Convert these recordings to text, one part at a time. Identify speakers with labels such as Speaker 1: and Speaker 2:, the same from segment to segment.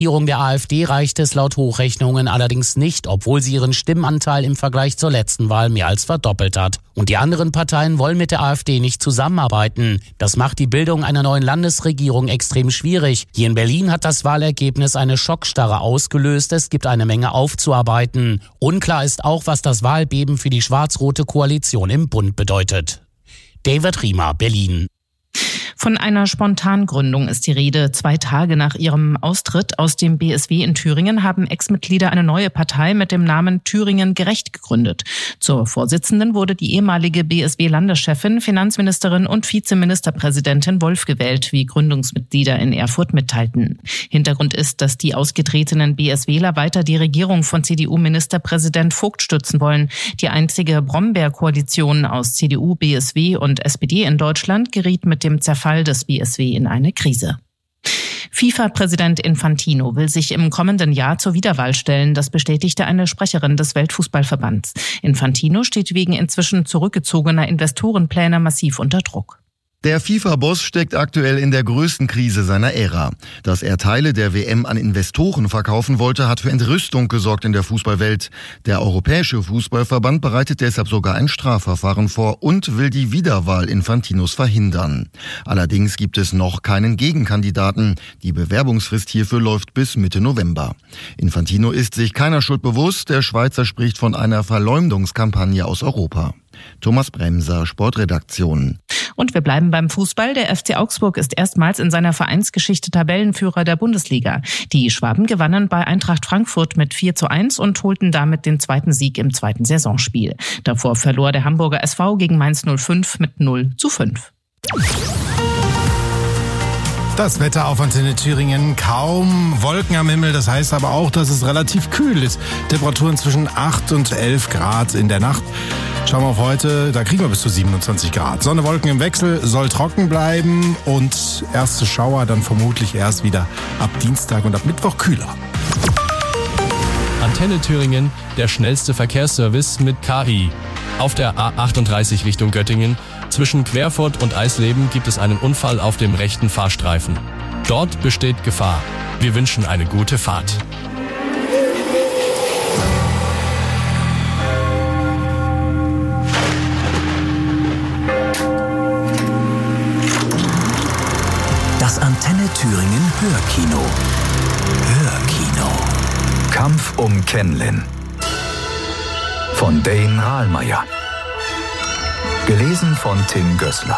Speaker 1: Die Regierung der AfD reicht es laut Hochrechnungen allerdings nicht, obwohl sie ihren Stimmenanteil im Vergleich zur letzten Wahl mehr als verdoppelt hat. Und die anderen Parteien wollen mit der AfD nicht zusammenarbeiten. Das macht die Bildung einer neuen Landesregierung extrem schwierig. Hier in Berlin hat das Wahlergebnis eine Schockstarre ausgelöst. Es gibt eine Menge aufzuarbeiten. Unklar ist auch, was das Wahlbeben für die schwarz-rote Koalition im Bund bedeutet. David Riemer, Berlin.
Speaker 2: Von einer Spontangründung ist die Rede. 2 Tage nach ihrem Austritt aus dem BSW in Thüringen haben Ex-Mitglieder eine neue Partei mit dem Namen Thüringen Gerecht gegründet. Zur Vorsitzenden wurde die ehemalige BSW-Landeschefin, Finanzministerin und Vizeministerpräsidentin Wolf gewählt, wie Gründungsmitglieder in Erfurt mitteilten. Hintergrund ist, dass die ausgetretenen BSWler weiter die Regierung von CDU-Ministerpräsident Vogt stützen wollen. Die einzige Brombeer-Koalition aus CDU, BSW und SPD in Deutschland geriet mit dem Zerfall des BSW in eine Krise. FIFA-Präsident Infantino will sich im kommenden Jahr zur Wiederwahl stellen. Das bestätigte eine Sprecherin des Weltfußballverbands. Infantino steht wegen inzwischen zurückgezogener Investorenpläne massiv unter Druck.
Speaker 3: Der FIFA-Boss steckt aktuell in der größten Krise seiner Ära. Dass er Teile der WM an Investoren verkaufen wollte, hat für Entrüstung gesorgt in der Fußballwelt. Der Europäische Fußballverband bereitet deshalb sogar ein Strafverfahren vor und will die Wiederwahl Infantinos verhindern. Allerdings gibt es noch keinen Gegenkandidaten. Die Bewerbungsfrist hierfür läuft bis Mitte November. Infantino ist sich keiner Schuld bewusst. Der Schweizer spricht von einer Verleumdungskampagne aus Europa. Thomas Bremser, Sportredaktion.
Speaker 2: Und wir bleiben beim Fußball. Der FC Augsburg ist erstmals in seiner Vereinsgeschichte Tabellenführer der Bundesliga. Die Schwaben gewannen bei Eintracht Frankfurt mit 4:1 und holten damit den 2. Sieg im 2. Saisonspiel. Davor verlor der Hamburger SV gegen Mainz 05 mit 0:5.
Speaker 4: Das Wetter auf Antenne Thüringen, kaum Wolken am Himmel, das heißt aber auch, dass es relativ kühl ist. Temperaturen zwischen 8 und 11 Grad in der Nacht. Schauen wir auf heute, da kriegen wir bis zu 27 Grad. Sonne, Wolken im Wechsel, soll trocken bleiben und erste Schauer dann vermutlich erst wieder ab Dienstag und ab Mittwoch kühler.
Speaker 5: Antenne Thüringen, der schnellste Verkehrsservice mit KI. Auf der A38 Richtung Göttingen zwischen Querfurt und Eisleben gibt es einen Unfall auf dem rechten Fahrstreifen. Dort besteht Gefahr. Wir wünschen eine gute Fahrt.
Speaker 6: Das Antenne Thüringen Hörkino. Hörkino. Kampf um Kenlin. Von Dane Rahlmeier. Gelesen von Tim Gößler.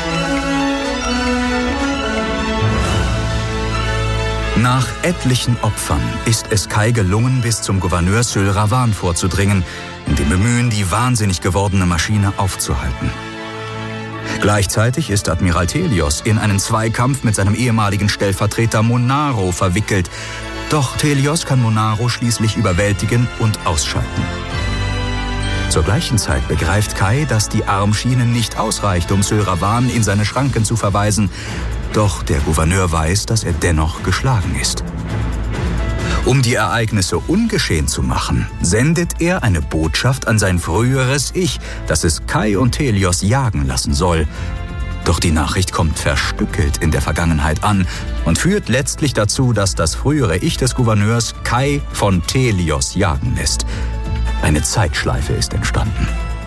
Speaker 6: Nach etlichen Opfern ist es Kai gelungen, bis zum Gouverneur Syl Ravan vorzudringen, in dem Bemühen, die wahnsinnig gewordene Maschine aufzuhalten. Gleichzeitig ist Admiral Thelios in einen Zweikampf mit seinem ehemaligen Stellvertreter Monaro verwickelt. Doch Thelios kann Monaro schließlich überwältigen und ausschalten. Zur gleichen Zeit begreift Kai, dass die Armschiene nicht ausreicht, um Syl Ravan in seine Schranken zu verweisen. Doch der Gouverneur weiß, dass er dennoch geschlagen ist. Um die Ereignisse ungeschehen zu machen, sendet er eine Botschaft an sein früheres Ich, dass es Kai und Thelios jagen lassen soll. Doch die Nachricht kommt verstückelt in der Vergangenheit an und führt letztlich dazu, dass das frühere Ich des Gouverneurs Kai von Thelios jagen lässt. Eine Zeitschleife ist entstanden.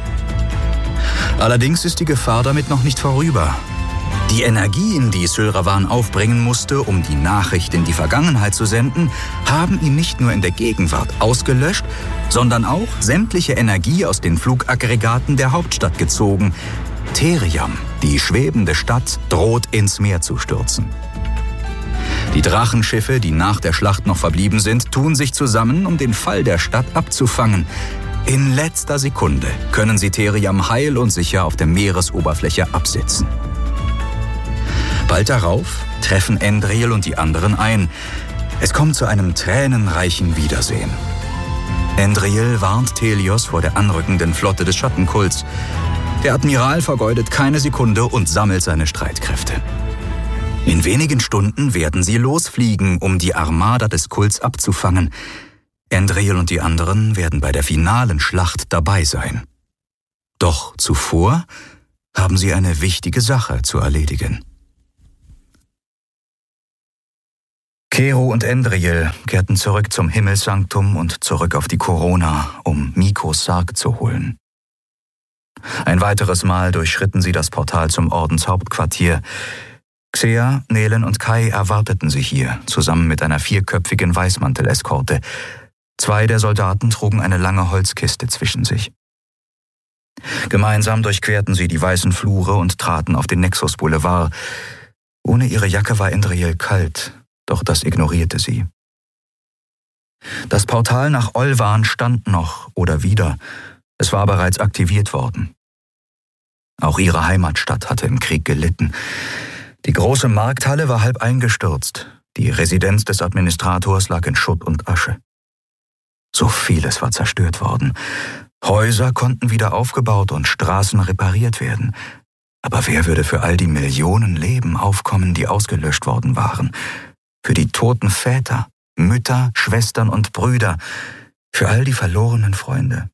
Speaker 6: Allerdings ist die Gefahr damit noch nicht vorüber. Die Energien, die Syl Ravan aufbringen musste, um die Nachricht in die Vergangenheit zu senden, haben ihn nicht nur in der Gegenwart ausgelöscht, sondern auch sämtliche Energie aus den Flugaggregaten der Hauptstadt gezogen. Theriam, die schwebende Stadt, droht ins Meer zu stürzen. Die Drachenschiffe, die nach der Schlacht noch verblieben sind, tun sich zusammen, um den Fall der Stadt abzufangen. In letzter Sekunde können sie Theriam heil und sicher auf der Meeresoberfläche absetzen. Bald darauf treffen Endril und die anderen ein. Es kommt zu einem tränenreichen Wiedersehen. Endril warnt Thelios vor der anrückenden Flotte des Schattenkults. Der Admiral vergeudet keine Sekunde und sammelt seine Streitkräfte. In wenigen Stunden werden sie losfliegen, um die Armada des Kults abzufangen. Endril und die anderen werden bei der finalen Schlacht dabei sein. Doch zuvor haben sie eine wichtige Sache zu erledigen. Kero und Endriel kehrten zurück zum Himmelssanktum und zurück auf die Corona, um Mikos Sarg zu holen. Ein weiteres Mal durchschritten sie das Portal zum Ordenshauptquartier. Xea, Nelen und Kai erwarteten sie hier, zusammen mit einer 4-köpfigen Weißmantel-Eskorte. 2 der Soldaten trugen eine lange Holzkiste zwischen sich. Gemeinsam durchquerten sie die weißen Flure und traten auf den Nexus Boulevard. Ohne ihre Jacke war Endriel kalt, doch das ignorierte sie. Das Portal nach Olvan stand noch oder wieder. Es war bereits aktiviert worden. Auch ihre Heimatstadt hatte im Krieg gelitten. Die große Markthalle war halb eingestürzt. Die Residenz des Administrators lag in Schutt und Asche. So vieles war zerstört worden. Häuser konnten wieder aufgebaut und Straßen repariert werden. Aber wer würde für all die Millionen Leben aufkommen, die ausgelöscht worden waren? Für die toten Väter, Mütter, Schwestern und Brüder, für all die verlorenen Freunde.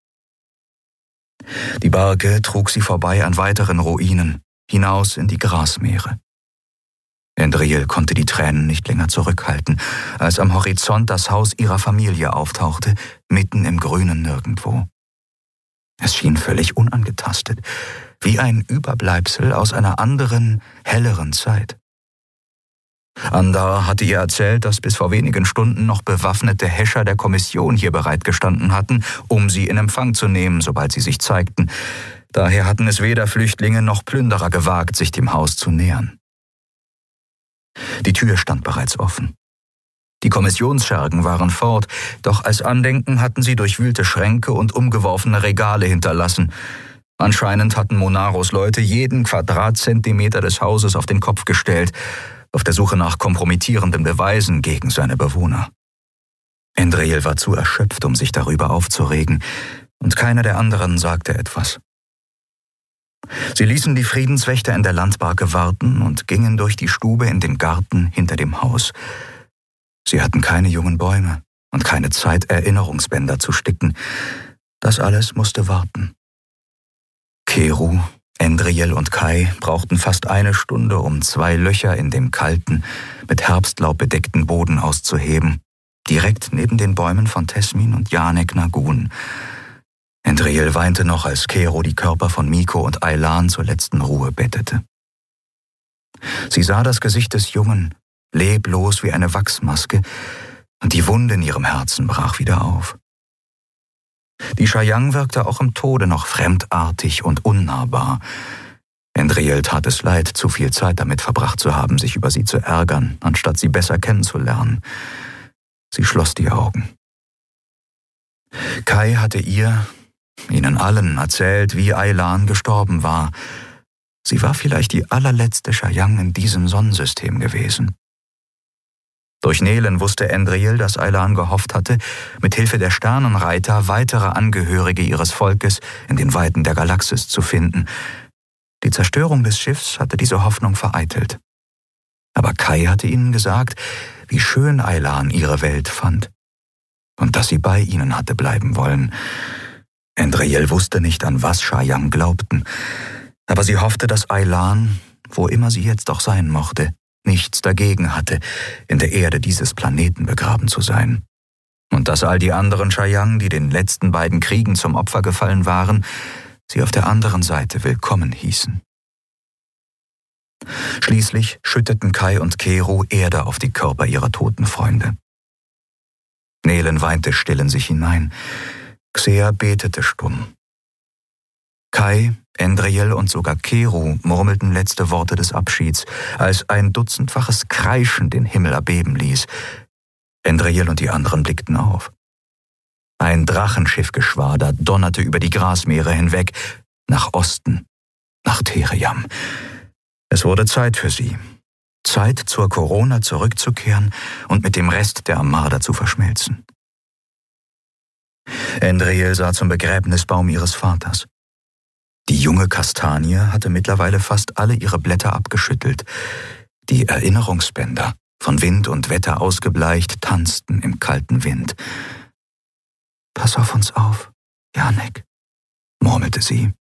Speaker 6: Die Barke trug sie vorbei an weiteren Ruinen, hinaus in die Grasmeere. Endriel konnte die Tränen nicht länger zurückhalten, als am Horizont das Haus ihrer Familie auftauchte, mitten im grünen Nirgendwo. Es schien völlig unangetastet, wie ein Überbleibsel aus einer anderen, helleren Zeit. Andar hatte ihr erzählt, dass bis vor wenigen Stunden noch bewaffnete Häscher der Kommission hier bereitgestanden hatten, um sie in Empfang zu nehmen, sobald sie sich zeigten. Daher hatten es weder Flüchtlinge noch Plünderer gewagt, sich dem Haus zu nähern. Die Tür stand bereits offen. Die Kommissionsschergen waren fort, doch als Andenken hatten sie durchwühlte Schränke und umgeworfene Regale hinterlassen. Anscheinend hatten Monaros Leute jeden Quadratzentimeter des Hauses auf den Kopf gestellt, auf der Suche nach kompromittierenden Beweisen gegen seine Bewohner. Endriel war zu erschöpft, um sich darüber aufzuregen, und keiner der anderen sagte etwas. Sie ließen die Friedenswächter in der Landbarke warten und gingen durch die Stube in den Garten hinter dem Haus. Sie hatten keine jungen Bäume und keine Zeit, Erinnerungsbänder zu sticken. Das alles musste warten. Kero, Endriel und Kai brauchten fast 1 Stunde, um 2 Löcher in dem kalten, mit Herbstlaub bedeckten Boden auszuheben, direkt neben den Bäumen von Tesmin und Janek Nagun. Endriel weinte noch, als Kero die Körper von Miko und Aylan zur letzten Ruhe bettete. Sie sah das Gesicht des Jungen, leblos wie eine Wachsmaske, und die Wunde in ihrem Herzen brach wieder auf. Die Chayang wirkte auch im Tode noch fremdartig und unnahbar. Endriel tat es leid, zu viel Zeit damit verbracht zu haben, sich über sie zu ärgern, anstatt sie besser kennenzulernen. Sie schloss die Augen. Kai hatte ihnen allen erzählt, wie Aylan gestorben war. Sie war vielleicht die allerletzte Chayang in diesem Sonnensystem gewesen. Durch Nelen wusste Endriel, dass Aylan gehofft hatte, mit Hilfe der Sternenreiter weitere Angehörige ihres Volkes in den Weiten der Galaxis zu finden. Die Zerstörung des Schiffs hatte diese Hoffnung vereitelt. Aber Kai hatte ihnen gesagt, wie schön Aylan ihre Welt fand und dass sie bei ihnen hatte bleiben wollen. Endriel wusste nicht, an was Chayang glaubten, aber sie hoffte, dass Aylan, wo immer sie jetzt auch sein mochte, nichts dagegen hatte, in der Erde dieses Planeten begraben zu sein. Und dass all die anderen Chayang, die den letzten beiden Kriegen zum Opfer gefallen waren, sie auf der anderen Seite willkommen hießen. Schließlich schütteten Kai und Kero Erde auf die Körper ihrer toten Freunde. Nelen weinte still in sich hinein. Xea betete stumm. Kai, Endriel und sogar Kero murmelten letzte Worte des Abschieds, als ein dutzendfaches Kreischen den Himmel erbeben ließ. Endriel und die anderen blickten auf. Ein Drachenschiffgeschwader donnerte über die Grasmeere hinweg, nach Osten, nach Teriam. Es wurde Zeit für sie. Zeit, zur Corona zurückzukehren und mit dem Rest der Armada zu verschmelzen. Endriel sah zum Begräbnisbaum ihres Vaters. Die junge Kastanie hatte mittlerweile fast alle ihre Blätter abgeschüttelt. Die Erinnerungsbänder, von Wind und Wetter ausgebleicht, tanzten im kalten Wind. »Pass auf uns auf, Janek«, murmelte sie.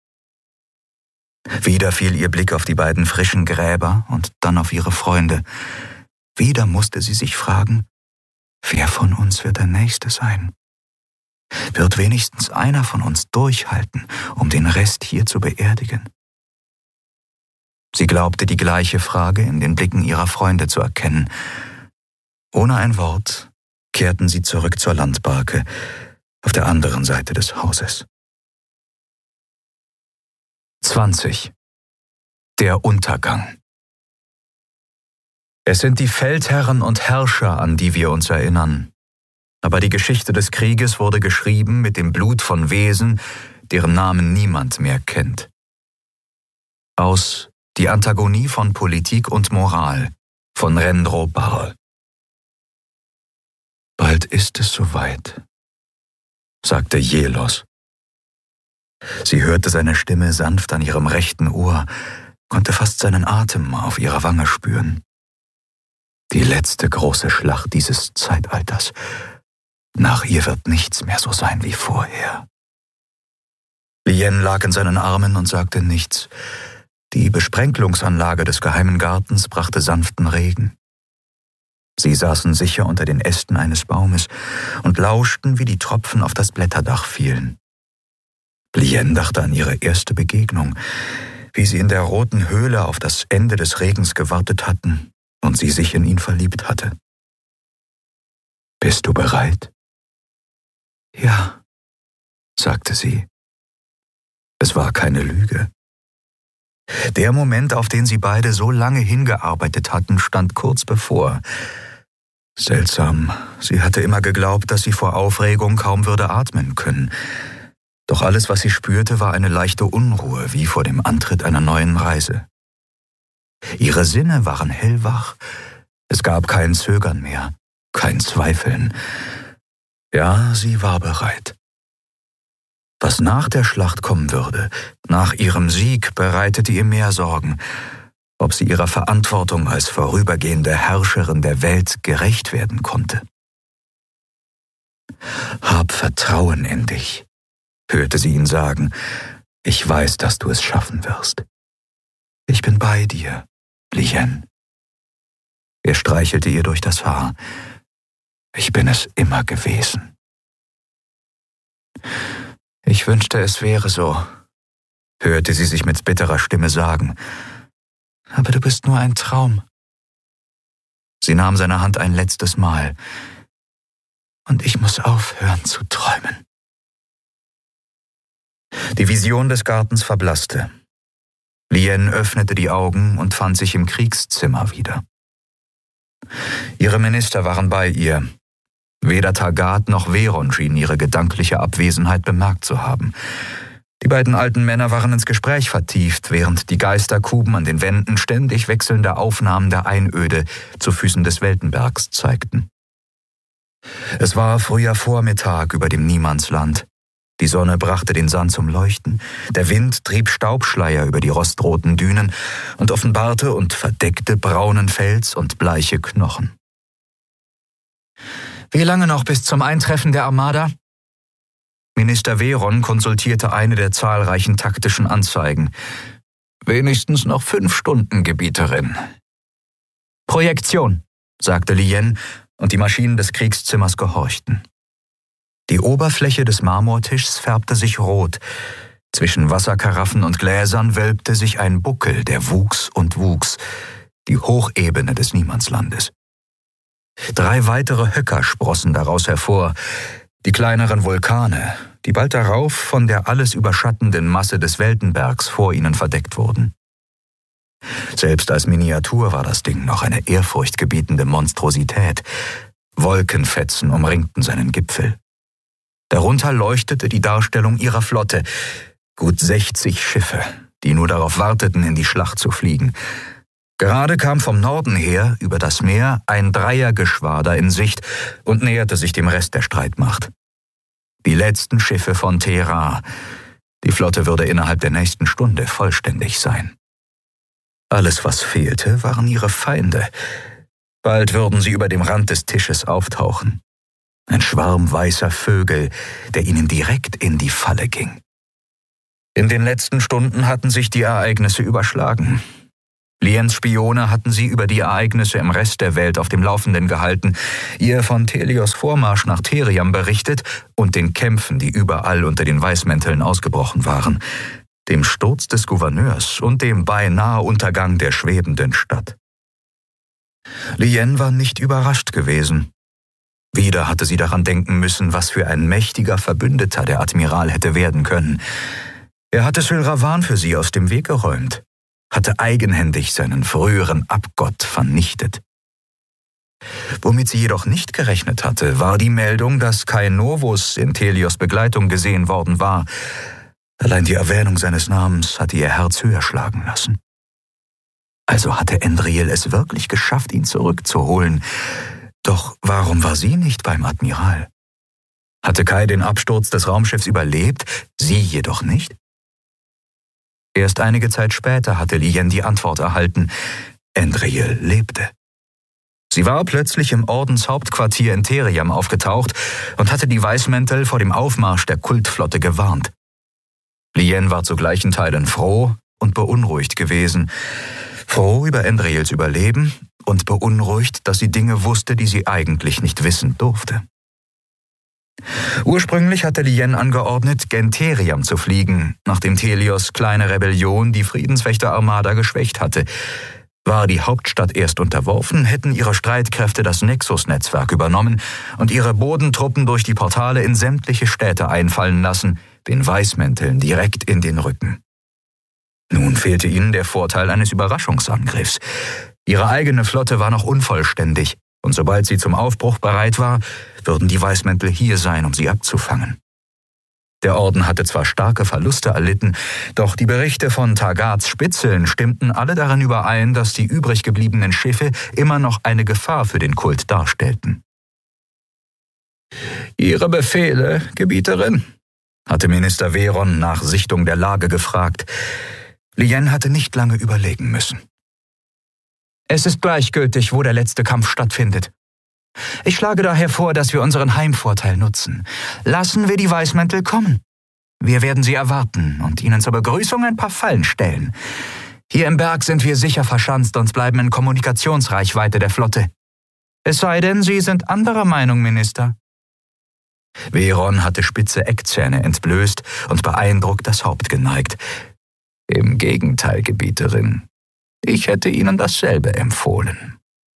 Speaker 6: Wieder fiel ihr Blick auf die beiden frischen Gräber und dann auf ihre Freunde. Wieder musste sie sich fragen, wer von uns wird der Nächste sein? Wird wenigstens einer von uns durchhalten, um den Rest hier zu beerdigen? Sie glaubte, die gleiche Frage in den Blicken ihrer Freunde zu erkennen. Ohne ein Wort kehrten sie zurück zur Landbarke auf der anderen Seite des Hauses. 20. Der Untergang. Es sind die Feldherren und Herrscher, an die wir uns erinnern. Aber die Geschichte des Krieges wurde geschrieben mit dem Blut von Wesen, deren Namen niemand mehr kennt. Aus Die Antagonie von Politik und Moral von Rendro Barl. Bald ist es soweit, sagte Jelos. Sie hörte seine Stimme sanft an ihrem rechten Ohr, konnte fast seinen Atem auf ihrer Wange spüren. Die letzte große Schlacht dieses Zeitalters. Nach ihr wird nichts mehr so sein wie vorher. Lien lag in seinen Armen und sagte nichts. Die Besprenkelungsanlage des geheimen Gartens brachte sanften Regen. Sie saßen sicher unter den Ästen eines Baumes und lauschten, wie die Tropfen auf das Blätterdach fielen. Lien dachte an ihre erste Begegnung, wie sie in der roten Höhle auf das Ende des Regens gewartet hatten und sie sich in ihn verliebt hatte. »Bist du bereit?« »Ja«, sagte sie. Es war keine Lüge. Der Moment, auf den sie beide so lange hingearbeitet hatten, stand kurz bevor. Seltsam, sie hatte immer geglaubt, dass sie vor Aufregung kaum würde atmen können. Doch alles, was sie spürte, war eine leichte Unruhe, wie vor dem Antritt einer neuen Reise. Ihre Sinne waren hellwach. Es gab kein Zögern mehr, kein Zweifeln. Ja, sie war bereit. Was nach der Schlacht kommen würde, nach ihrem Sieg, bereitete ihr mehr Sorgen. Ob sie ihrer Verantwortung als vorübergehende Herrscherin der Welt gerecht werden konnte. »Hab Vertrauen in dich«, hörte sie ihn sagen. »Ich weiß, dass du es schaffen wirst. Ich bin bei dir, Lien.« Er streichelte ihr durch das Haar. »Ich bin es immer gewesen.« »Ich wünschte, es wäre so«, hörte sie sich mit bitterer Stimme sagen. »Aber du bist nur ein Traum.« Sie nahm seine Hand ein letztes Mal. »Und ich muss aufhören zu träumen.« Die Vision des Gartens verblasste. Lien öffnete die Augen und fand sich im Kriegszimmer wieder. Ihre Minister waren bei ihr. Weder Tagat noch Veron schienen ihre gedankliche Abwesenheit bemerkt zu haben. Die beiden alten Männer waren ins Gespräch vertieft, während die Geisterkuben an den Wänden ständig wechselnde Aufnahmen der Einöde zu Füßen des Weltenbergs zeigten. Es war früher Vormittag über dem Niemandsland. Die Sonne brachte den Sand zum Leuchten, der Wind trieb Staubschleier über die rostroten Dünen und offenbarte und verdeckte braunen Fels und bleiche Knochen. »Wie lange noch bis zum Eintreffen der Armada?« Minister Veron konsultierte eine der zahlreichen taktischen Anzeigen. »Wenigstens noch 5 Stunden, Gebieterin.« »Projektion«, sagte Lien, und die Maschinen des Kriegszimmers gehorchten. Die Oberfläche des Marmortischs färbte sich rot. Zwischen Wasserkaraffen und Gläsern wölbte sich ein Buckel, der wuchs und wuchs, die Hochebene des Niemandslandes. 3 weitere Höcker sprossen daraus hervor, die kleineren Vulkane, die bald darauf von der alles überschattenden Masse des Weltenbergs vor ihnen verdeckt wurden. Selbst als Miniatur war das Ding noch eine ehrfurchtgebietende Monstrosität. Wolkenfetzen umringten seinen Gipfel. Darunter leuchtete die Darstellung ihrer Flotte, gut 60 Schiffe, die nur darauf warteten, in die Schlacht zu fliegen. Gerade kam vom Norden her, über das Meer, ein Dreiergeschwader in Sicht und näherte sich dem Rest der Streitmacht. Die letzten Schiffe von Terra. Die Flotte würde innerhalb der nächsten Stunde vollständig sein. Alles, was fehlte, waren ihre Feinde. Bald würden sie über dem Rand des Tisches auftauchen. Ein Schwarm weißer Vögel, der ihnen direkt in die Falle ging. In den letzten Stunden hatten sich die Ereignisse überschlagen. Liens Spione hatten sie über die Ereignisse im Rest der Welt auf dem Laufenden gehalten, ihr von Thelios Vormarsch nach Theriam berichtet und den Kämpfen, die überall unter den Weißmänteln ausgebrochen waren, dem Sturz des Gouverneurs und dem beinahe Untergang der schwebenden Stadt. Lien war nicht überrascht gewesen. Wieder hatte sie daran denken müssen, was für ein mächtiger Verbündeter der Admiral hätte werden können. Er hatte Sylravan für sie aus dem Weg geräumt, hatte eigenhändig seinen früheren Abgott vernichtet. Womit sie jedoch nicht gerechnet hatte, war die Meldung, dass Kai Novus in Thelios Begleitung gesehen worden war. Allein die Erwähnung seines Namens hatte ihr Herz höher schlagen lassen. Also hatte Endriel es wirklich geschafft, ihn zurückzuholen. Doch warum war sie nicht beim Admiral? Hatte Kai den Absturz des Raumschiffs überlebt, sie jedoch nicht? Erst einige Zeit später hatte Lien die Antwort erhalten: Endriel lebte. Sie war plötzlich im Ordenshauptquartier in Theriam aufgetaucht und hatte die Weißmäntel vor dem Aufmarsch der Kultflotte gewarnt. Lien war zu gleichen Teilen froh und beunruhigt gewesen. Froh über Endriels Überleben und beunruhigt, dass sie Dinge wusste, die sie eigentlich nicht wissen durfte. Ursprünglich hatte Lien angeordnet, gen Theriam zu fliegen, nachdem Thelios kleine Rebellion die Friedenswächterarmada geschwächt hatte. War die Hauptstadt erst unterworfen, hätten ihre Streitkräfte das Nexus-Netzwerk übernommen und ihre Bodentruppen durch die Portale in sämtliche Städte einfallen lassen, den Weißmänteln direkt in den Rücken. Nun fehlte ihnen der Vorteil eines Überraschungsangriffs. Ihre eigene Flotte war noch unvollständig, und sobald sie zum Aufbruch bereit war, würden die Weißmäntel hier sein, um sie abzufangen. Der Orden hatte zwar starke Verluste erlitten, doch die Berichte von Tagats Spitzeln stimmten alle darin überein, dass die übrig gebliebenen Schiffe immer noch eine Gefahr für den Kult darstellten. »Ihre Befehle, Gebieterin?« hatte Minister Veron nach Sichtung der Lage gefragt. Lien hatte nicht lange überlegen müssen. »Es ist gleichgültig, wo der letzte Kampf stattfindet. Ich schlage daher vor, dass wir unseren Heimvorteil nutzen. Lassen wir die Weißmäntel kommen. Wir werden sie erwarten und ihnen zur Begrüßung ein paar Fallen stellen. Hier im Berg sind wir sicher verschanzt und bleiben in Kommunikationsreichweite der Flotte. Es sei denn, Sie sind anderer Meinung, Minister.« Veron hatte spitze Eckzähne entblößt und beeindruckt das Haupt geneigt. »Im Gegenteil, Gebieterin. Ich hätte Ihnen dasselbe empfohlen.«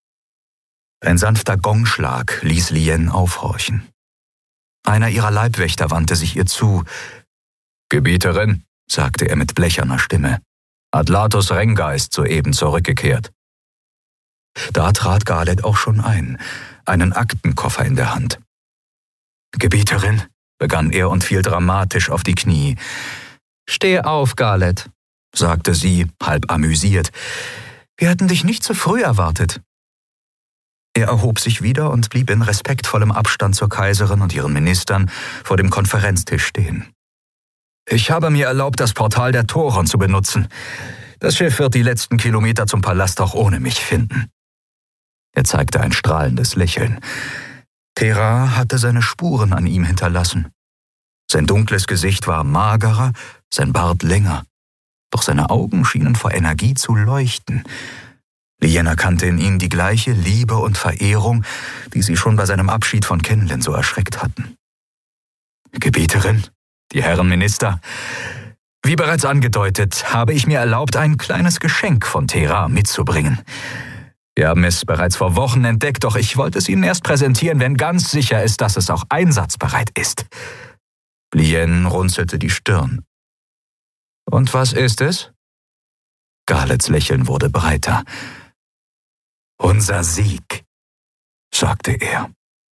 Speaker 6: Ein sanfter Gongschlag ließ Lien aufhorchen. Einer ihrer Leibwächter wandte sich ihr zu. »Gebieterin«, sagte er mit blecherner Stimme, »Adlatus Renga ist soeben zurückgekehrt.« Da trat Galet auch schon ein, einen Aktenkoffer in der Hand. »Gebieterin«, begann er und fiel dramatisch auf die Knie. »Steh auf, Galet«, sagte sie, halb amüsiert. »Wir hatten dich nicht so früh erwartet.« Er erhob sich wieder und blieb in respektvollem Abstand zur Kaiserin und ihren Ministern vor dem Konferenztisch stehen. »Ich habe mir erlaubt, das Portal der Thoron zu benutzen. Das Schiff wird die letzten Kilometer zum Palast auch ohne mich finden.« Er zeigte ein strahlendes Lächeln. Thera hatte seine Spuren an ihm hinterlassen. Sein dunkles Gesicht war magerer, sein Bart länger. Doch seine Augen schienen vor Energie zu leuchten. Lien erkannte in ihm die gleiche Liebe und Verehrung, die sie schon bei seinem Abschied von Kenlin so erschreckt hatten. »Gebieterin, die Herren Minister, wie bereits angedeutet, habe ich mir erlaubt, ein kleines Geschenk von Thera mitzubringen. Wir haben es bereits vor Wochen entdeckt, doch ich wollte es Ihnen erst präsentieren, wenn ganz sicher ist, dass es auch einsatzbereit ist.« Lien runzelte die Stirn. »Und was ist es?« Galets Lächeln wurde breiter. »Unser Sieg«, sagte er.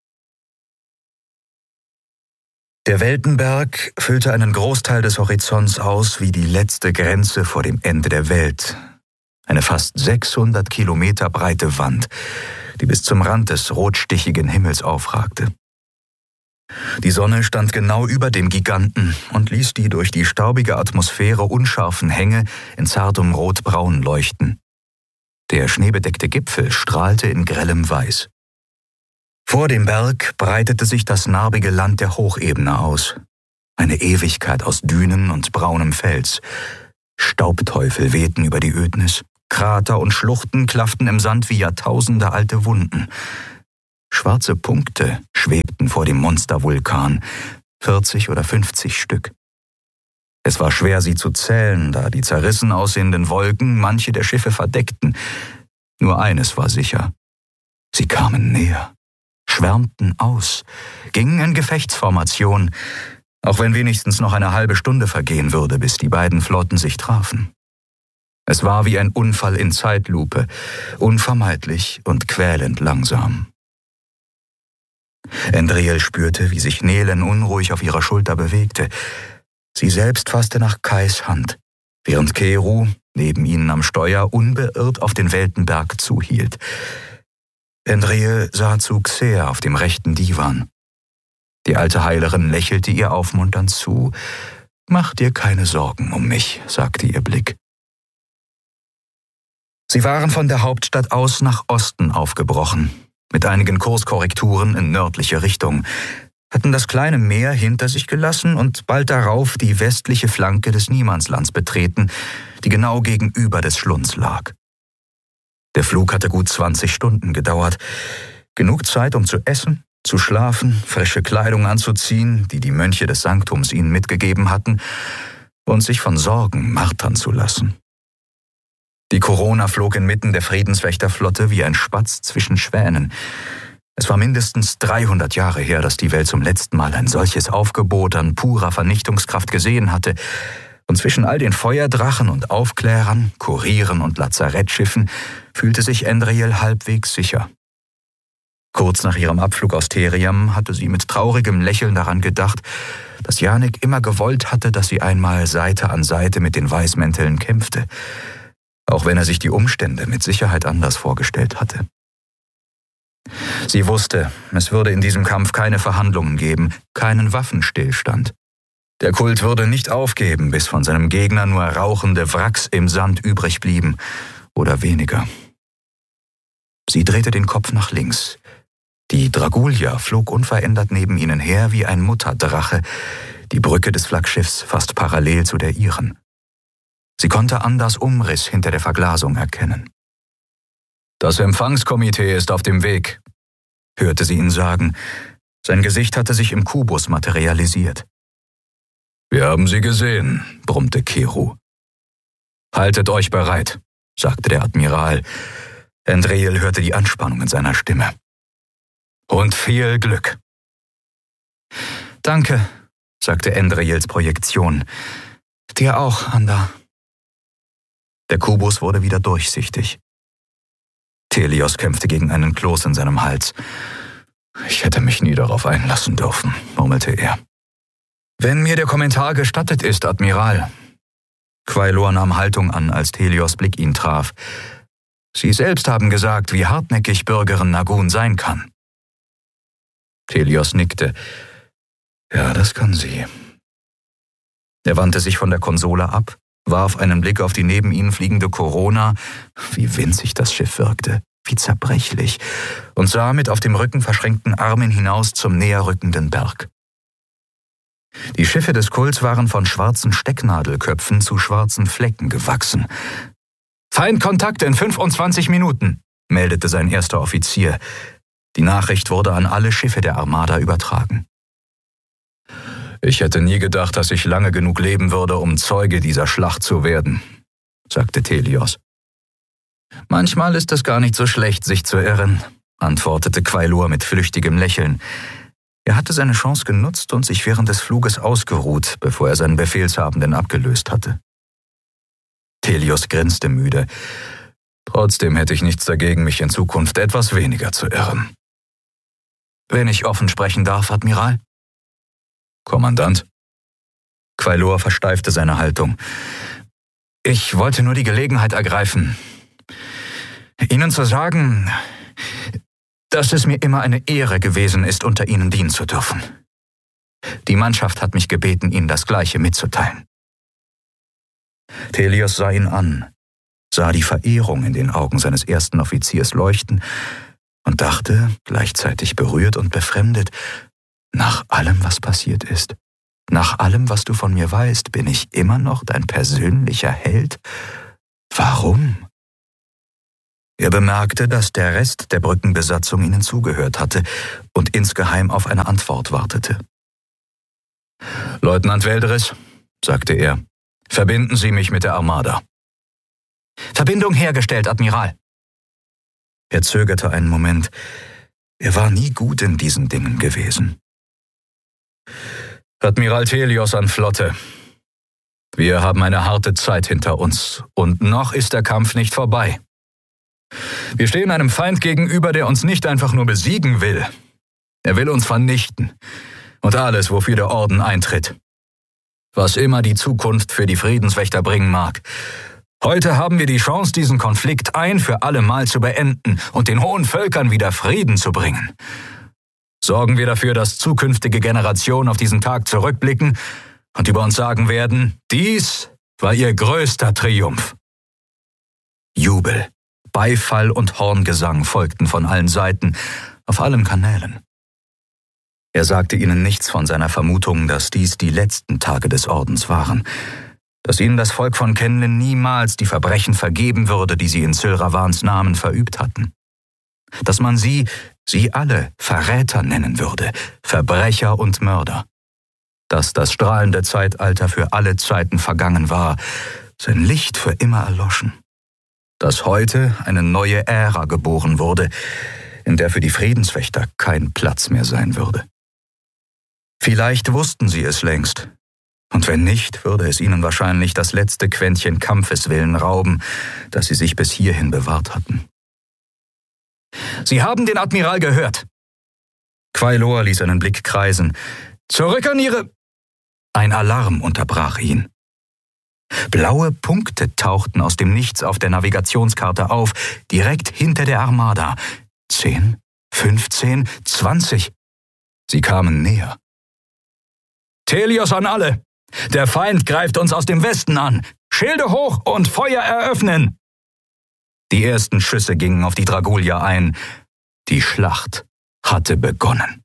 Speaker 6: Der Weltenberg füllte einen Großteil des Horizonts aus wie die letzte Grenze vor dem Ende der Welt. Eine fast 600 Kilometer breite Wand, die bis zum Rand des rotstichigen Himmels aufragte. Die Sonne stand genau über dem Giganten und ließ die durch die staubige Atmosphäre unscharfen Hänge in zartem Rotbraun leuchten. Der schneebedeckte Gipfel strahlte in grellem Weiß. Vor dem Berg breitete sich das narbige Land der Hochebene aus. Eine Ewigkeit aus Dünen und braunem Fels. Staubteufel wehten über die Ödnis. Krater und Schluchten klafften im Sand wie Jahrtausende alte Wunden. Schwarze Punkte schwebten vor dem Monstervulkan, 40 oder 50 Stück. Es war schwer, sie zu zählen, da die zerrissen aussehenden Wolken manche der Schiffe verdeckten. Nur eines war sicher: sie kamen näher, schwärmten aus, gingen in Gefechtsformation, auch wenn wenigstens noch eine halbe Stunde vergehen würde, bis die beiden Flotten sich trafen. Es war wie ein Unfall in Zeitlupe, unvermeidlich und quälend langsam. Endriel spürte, wie sich Nelen unruhig auf ihrer Schulter bewegte. Sie selbst fasste nach Kais Hand, während Keru neben ihnen am Steuer unbeirrt auf den Weltenberg zuhielt. Endriel sah zu Xer auf dem rechten Divan. Die alte Heilerin lächelte ihr aufmunternd zu. »Mach dir keine Sorgen um mich«, sagte ihr Blick. Sie waren von der Hauptstadt aus nach Osten aufgebrochen, mit einigen Kurskorrekturen in nördliche Richtung, hatten das kleine Meer hinter sich gelassen und bald darauf die westliche Flanke des Niemandslands betreten, die genau gegenüber des Schlunds lag. Der Flug hatte gut 20 Stunden gedauert. Genug Zeit, um zu essen, zu schlafen, frische Kleidung anzuziehen, die die Mönche des Sanktums ihnen mitgegeben hatten, und sich von Sorgen martern zu lassen. Die Corona flog inmitten der Friedenswächterflotte wie ein Spatz zwischen Schwänen. Es war mindestens 300 Jahre her, dass die Welt zum letzten Mal ein solches Aufgebot an purer Vernichtungskraft gesehen hatte. Und zwischen all den Feuerdrachen und Aufklärern, Kurieren und Lazarettschiffen fühlte sich Endriel halbwegs sicher. Kurz nach ihrem Abflug aus Theriam hatte sie mit traurigem Lächeln daran gedacht, dass Janek immer gewollt hatte, dass sie einmal Seite an Seite mit den Weißmänteln kämpfte, auch wenn er sich die Umstände mit Sicherheit anders vorgestellt hatte. Sie wusste, es würde in diesem Kampf keine Verhandlungen geben, keinen Waffenstillstand. Der Kult würde nicht aufgeben, bis von seinem Gegner nur rauchende Wracks im Sand übrig blieben, oder weniger. Sie drehte den Kopf nach links. Die Dragulia flog unverändert neben ihnen her wie ein Mutterdrache, die Brücke des Flaggschiffs fast parallel zu der ihren. Sie konnte Anders Umriss hinter der Verglasung erkennen. »Das Empfangskomitee ist auf dem Weg«, hörte sie ihn sagen. Sein Gesicht hatte sich im Kubus materialisiert. »Wir haben sie gesehen«, brummte Keru. »Haltet euch bereit«, sagte der Admiral. Endriel hörte die Anspannung in seiner Stimme. »Und viel Glück.« »Danke«, sagte Endriels Projektion. »Dir auch, Anda.« Der Kubus wurde wieder durchsichtig. Telios kämpfte gegen einen Kloß in seinem Hals. »Ich hätte mich nie darauf einlassen dürfen«, murmelte er. »Wenn mir der Kommentar gestattet ist, Admiral.« Quailor nahm Haltung an, als Telios Blick ihn traf. »Sie selbst haben gesagt, wie hartnäckig Bürgerin Nagun sein kann.« Telios nickte. »Ja, das kann sie.« Er wandte sich von der Konsole ab, warf einen Blick auf die neben ihnen fliegende Corona, wie winzig das Schiff wirkte, wie zerbrechlich, und sah mit auf dem Rücken verschränkten Armen hinaus zum näherrückenden Berg. Die Schiffe des Kults waren von schwarzen Stecknadelköpfen zu schwarzen Flecken gewachsen. »Feindkontakt in 25 Minuten«, meldete sein erster Offizier. Die Nachricht wurde an alle Schiffe der Armada übertragen. »Ich hätte nie gedacht, dass ich lange genug leben würde, um Zeuge dieser Schlacht zu werden«, sagte Telios. »Manchmal ist es gar nicht so schlecht, sich zu irren«, antwortete Quailor mit flüchtigem Lächeln. Er hatte seine Chance genutzt und sich während des Fluges ausgeruht, bevor er seinen Befehlshabenden abgelöst hatte. Telios grinste müde. »Trotzdem hätte ich nichts dagegen, mich in Zukunft etwas weniger zu irren.« »Wenn ich offen sprechen darf, Admiral?« »Kommandant?« Quailor versteifte seine Haltung. »Ich wollte nur die Gelegenheit ergreifen, Ihnen zu sagen, dass es mir immer eine Ehre gewesen ist, unter Ihnen dienen zu dürfen. Die Mannschaft hat mich gebeten, Ihnen das Gleiche mitzuteilen.« Telios sah ihn an, sah die Verehrung in den Augen seines ersten Offiziers leuchten und dachte, gleichzeitig berührt und befremdet, nach allem, was passiert ist, nach allem, was du von mir weißt, bin ich immer noch dein persönlicher Held? Warum? Er bemerkte, dass der Rest der Brückenbesatzung ihnen zugehört hatte und insgeheim auf eine Antwort wartete. »Leutnant Welderis«, sagte er, »verbinden Sie mich mit der Armada.« »Verbindung hergestellt, Admiral.« Er zögerte einen Moment. Er war nie gut in diesen Dingen gewesen. »Admiral Thelios an Flotte. Wir haben eine harte Zeit hinter uns und noch ist der Kampf nicht vorbei. Wir stehen einem Feind gegenüber, der uns nicht einfach nur besiegen will. Er will uns vernichten und alles, wofür der Orden eintritt. Was immer die Zukunft für die Friedenswächter bringen mag. Heute haben wir die Chance, diesen Konflikt ein für alle Mal zu beenden und den hohen Völkern wieder Frieden zu bringen. Sorgen wir dafür, dass zukünftige Generationen auf diesen Tag zurückblicken und über uns sagen werden, dies war ihr größter Triumph.« Jubel, Beifall und Horngesang folgten von allen Seiten, auf allen Kanälen. Er sagte ihnen nichts von seiner Vermutung, dass dies die letzten Tage des Ordens waren, dass ihnen das Volk von Kenlen niemals die Verbrechen vergeben würde, die sie in Sylravans Namen verübt hatten. Dass man sie alle Verräter nennen würde, Verbrecher und Mörder. Dass das strahlende Zeitalter für alle Zeiten vergangen war, sein Licht für immer erloschen. Dass heute eine neue Ära geboren wurde, in der für die Friedenswächter kein Platz mehr sein würde. Vielleicht wussten sie es längst. Und wenn nicht, würde es ihnen wahrscheinlich das letzte Quäntchen Kampfeswillen rauben, das sie sich bis hierhin bewahrt hatten. »Sie haben den Admiral gehört!« Quailor ließ einen Blick kreisen. »Zurück an Ihre...« Ein Alarm unterbrach ihn. Blaue Punkte tauchten aus dem Nichts auf der Navigationskarte auf, direkt hinter der Armada. 10, 15, 20. Sie kamen näher. »Thelios an alle! Der Feind greift uns aus dem Westen an! Schilde hoch und Feuer eröffnen!« Die ersten Schüsse gingen auf die Dragulier ein. Die Schlacht hatte begonnen.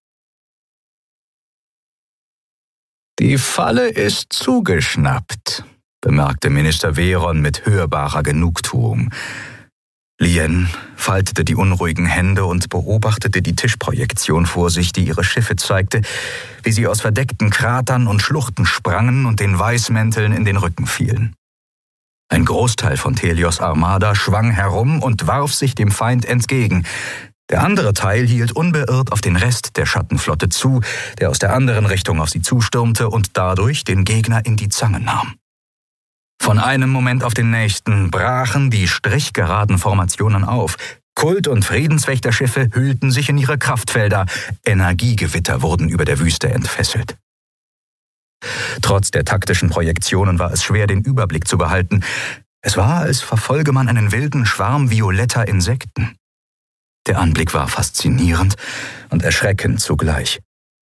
Speaker 6: »Die Falle ist zugeschnappt«, bemerkte Minister Veron mit hörbarer Genugtuung. Lien faltete die unruhigen Hände und beobachtete die Tischprojektion vor sich, die ihre Schiffe zeigte, wie sie aus verdeckten Kratern und Schluchten sprangen und den Weißmänteln in den Rücken fielen. Ein Großteil von Thelios Armada schwang herum und warf sich dem Feind entgegen. Der andere Teil hielt unbeirrt auf den Rest der Schattenflotte zu, der aus der anderen Richtung auf sie zustürmte und dadurch den Gegner in die Zange nahm. Von einem Moment auf den nächsten brachen die strichgeraden Formationen auf. Kult- und Friedenswächterschiffe hüllten sich in ihre Kraftfelder. Energiegewitter wurden über der Wüste entfesselt. Trotz der taktischen Projektionen war es schwer, den Überblick zu behalten. Es war, als verfolge man einen wilden Schwarm violetter Insekten. Der Anblick war faszinierend und erschreckend zugleich.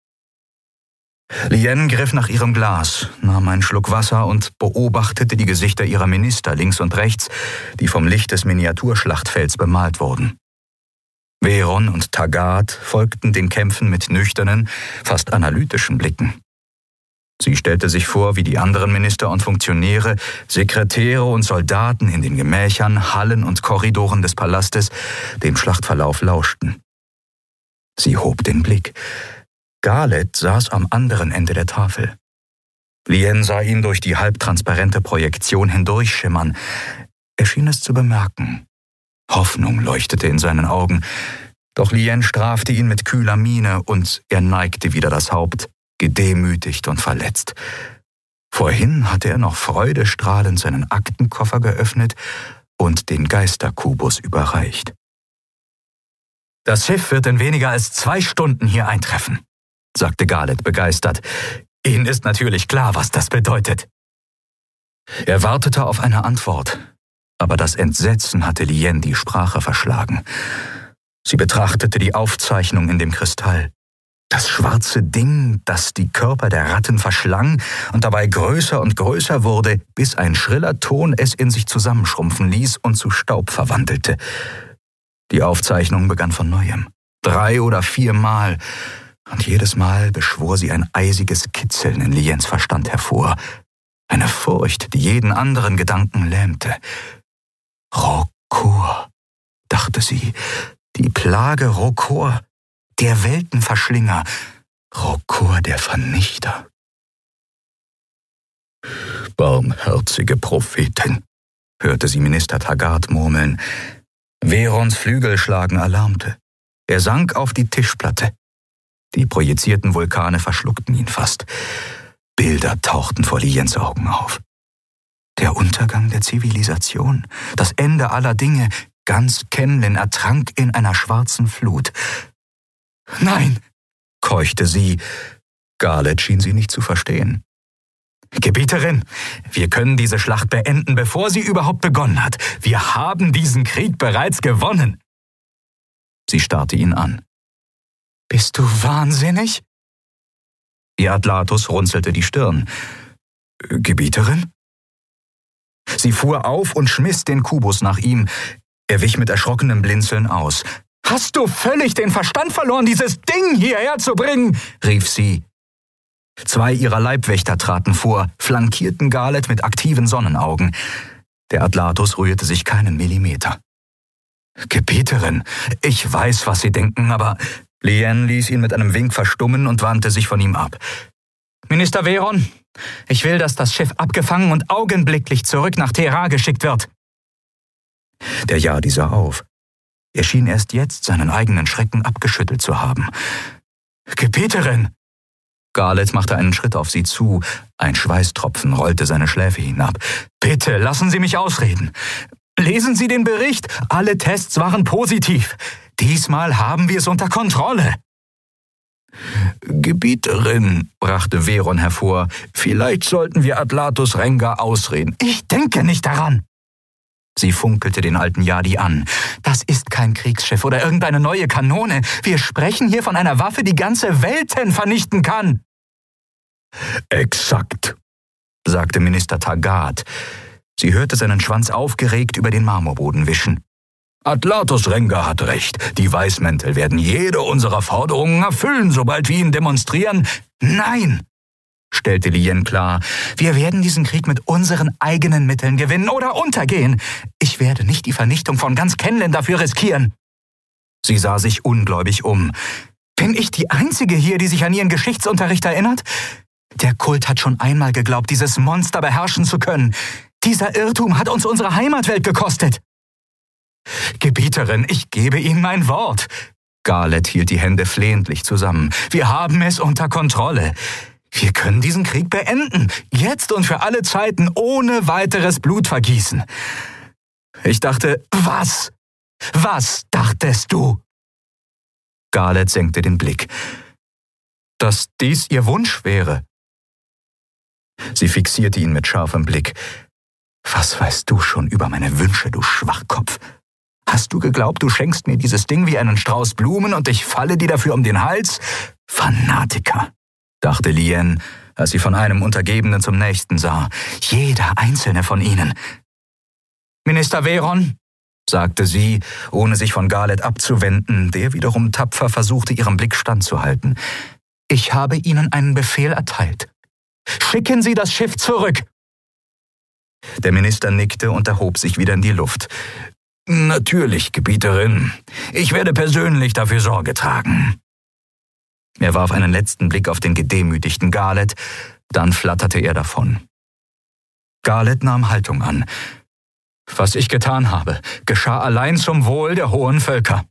Speaker 6: Lien griff nach ihrem Glas, nahm einen Schluck Wasser und beobachtete die Gesichter ihrer Minister links und rechts, die vom Licht des Miniaturschlachtfelds bemalt wurden. Veron und Taggart folgten den Kämpfen mit nüchternen, fast analytischen Blicken. Sie stellte sich vor, wie die anderen Minister und Funktionäre, Sekretäre und Soldaten in den Gemächern, Hallen und Korridoren des Palastes dem Schlachtverlauf lauschten. Sie hob den Blick. Garlet saß am anderen Ende der Tafel. Lien sah ihn durch die halbtransparente Projektion hindurchschimmern. Er schien es zu bemerken. Hoffnung leuchtete in seinen Augen. Doch Lien strafte ihn mit kühler Miene und er neigte wieder das Haupt, gedemütigt und verletzt. Vorhin hatte er noch freudestrahlend seinen Aktenkoffer geöffnet und den Geisterkubus überreicht. »Das Schiff wird in weniger als 2 Stunden hier eintreffen«, sagte Garlet begeistert. »Ihnen ist natürlich klar, was das bedeutet.« Er wartete auf eine Antwort, aber das Entsetzen hatte Lien die Sprache verschlagen. Sie betrachtete die Aufzeichnung in dem Kristall. Das schwarze Ding, das die Körper der Ratten verschlang und dabei größer und größer wurde, bis ein schriller Ton es in sich zusammenschrumpfen ließ und zu Staub verwandelte. Die Aufzeichnung begann von neuem. 3 oder 4 Mal. Und jedes Mal beschwor sie ein eisiges Kitzeln in Liens Verstand hervor. Eine Furcht, die jeden anderen Gedanken lähmte. Rokur, dachte dachte sie. Die Plage Rokor, der Weltenverschlinger, Rokor der Vernichter. Barmherzige Prophetin, hörte sie Minister Taggart murmeln. Verons Flügelschlagen erlahmte. Er sank auf die Tischplatte. Die projizierten Vulkane verschluckten ihn fast. Bilder tauchten vor Liens Augen auf. Der Untergang der Zivilisation, das Ende aller Dinge, ganz Kenlin ertrank in einer schwarzen Flut. »Nein«, keuchte sie. Garlet schien sie nicht zu verstehen. »Gebieterin, wir können diese Schlacht beenden, bevor sie überhaupt begonnen hat. Wir haben diesen Krieg bereits gewonnen.« Sie starrte ihn an. »Bist du wahnsinnig?« Ihr Atlatus runzelte die Stirn. »Gebieterin?« Sie fuhr auf und schmiss den Kubus nach ihm. Er wich mit erschrockenem Blinzeln aus. »Hast du völlig den Verstand verloren, dieses Ding hierher zu bringen?« rief sie. 2 ihrer Leibwächter traten vor, flankierten Garlet mit aktiven Sonnenaugen. Der Atlatus rührte sich keinen Millimeter. »Gebieterin, ich weiß, was Sie denken, aber...« Lien ließ ihn mit einem Wink verstummen und wandte sich von ihm ab. »Minister Veron, ich will, dass das Schiff abgefangen und augenblicklich zurück nach Thera geschickt wird.« Der Yadi sah auf. Er schien erst jetzt seinen eigenen Schrecken abgeschüttelt zu haben. »Gebieterin!« Garlet machte einen Schritt auf sie zu. Ein Schweißtropfen rollte seine Schläfe hinab. »Bitte, lassen Sie mich ausreden. Lesen Sie den Bericht. Alle Tests waren positiv. Diesmal haben wir es unter Kontrolle.« »Gebieterin«, brachte Veron hervor, »vielleicht sollten wir Atlatus Renga ausreden.« »Ich denke nicht daran.« Sie funkelte den alten Yadi an. »Das ist kein Kriegsschiff oder irgendeine neue Kanone. Wir sprechen hier von einer Waffe, die ganze Welten vernichten kann.« »Exakt«, sagte Minister Taggart. Sie hörte seinen Schwanz aufgeregt über den Marmorboden wischen. »Atlatus Renga hat recht. Die Weißmäntel werden jede unserer Forderungen erfüllen, sobald wir ihn demonstrieren.« »Nein«, stellte Lien klar, »wir werden diesen Krieg mit unseren eigenen Mitteln gewinnen oder untergehen. Ich werde nicht die Vernichtung von ganz Kenlin dafür riskieren.« Sie sah sich ungläubig um. »Bin ich die Einzige hier, die sich an ihren Geschichtsunterricht erinnert? Der Kult hat schon einmal geglaubt, dieses Monster beherrschen zu können. Dieser Irrtum hat uns unsere Heimatwelt gekostet.« »Gebieterin, ich gebe Ihnen mein Wort.« Garlet hielt die Hände flehentlich zusammen. »Wir haben es unter Kontrolle. Wir können diesen Krieg beenden, jetzt und für alle Zeiten, ohne weiteres Blutvergießen.« Ich dachte, was? Was dachtest du? Garlet senkte den Blick. Dass dies ihr Wunsch wäre. Sie fixierte ihn mit scharfem Blick. Was weißt du schon über meine Wünsche, du Schwachkopf? Hast du geglaubt, du schenkst mir dieses Ding wie einen Strauß Blumen und ich falle dir dafür um den Hals? Fanatiker, dachte Lien, als sie von einem Untergebenen zum nächsten sah. Jeder einzelne von ihnen. »Minister Veron«, sagte sie, ohne sich von Garlet abzuwenden, der wiederum tapfer versuchte, ihrem Blick standzuhalten. »Ich habe Ihnen einen Befehl erteilt. Schicken Sie das Schiff zurück!« Der Minister nickte und erhob sich wieder in die Luft. »Natürlich, Gebieterin. Ich werde persönlich dafür Sorge tragen.« Er warf einen letzten Blick auf den gedemütigten Garlet, dann flatterte er davon. Garlet nahm Haltung an. »Was ich getan habe, geschah allein zum Wohl der hohen Völker.«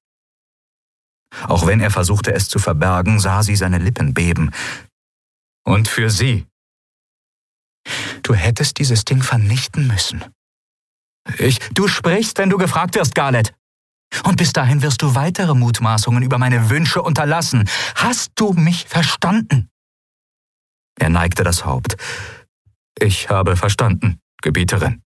Speaker 6: Auch wenn er versuchte, es zu verbergen, sah sie seine Lippen beben. »Und für Sie. Du hättest dieses Ding vernichten müssen.« Du sprichst, wenn du gefragt wirst, Garlet. Und bis dahin wirst du weitere Mutmaßungen über meine Wünsche unterlassen. Hast du mich verstanden? Er neigte das Haupt. Ich habe verstanden, Gebieterin.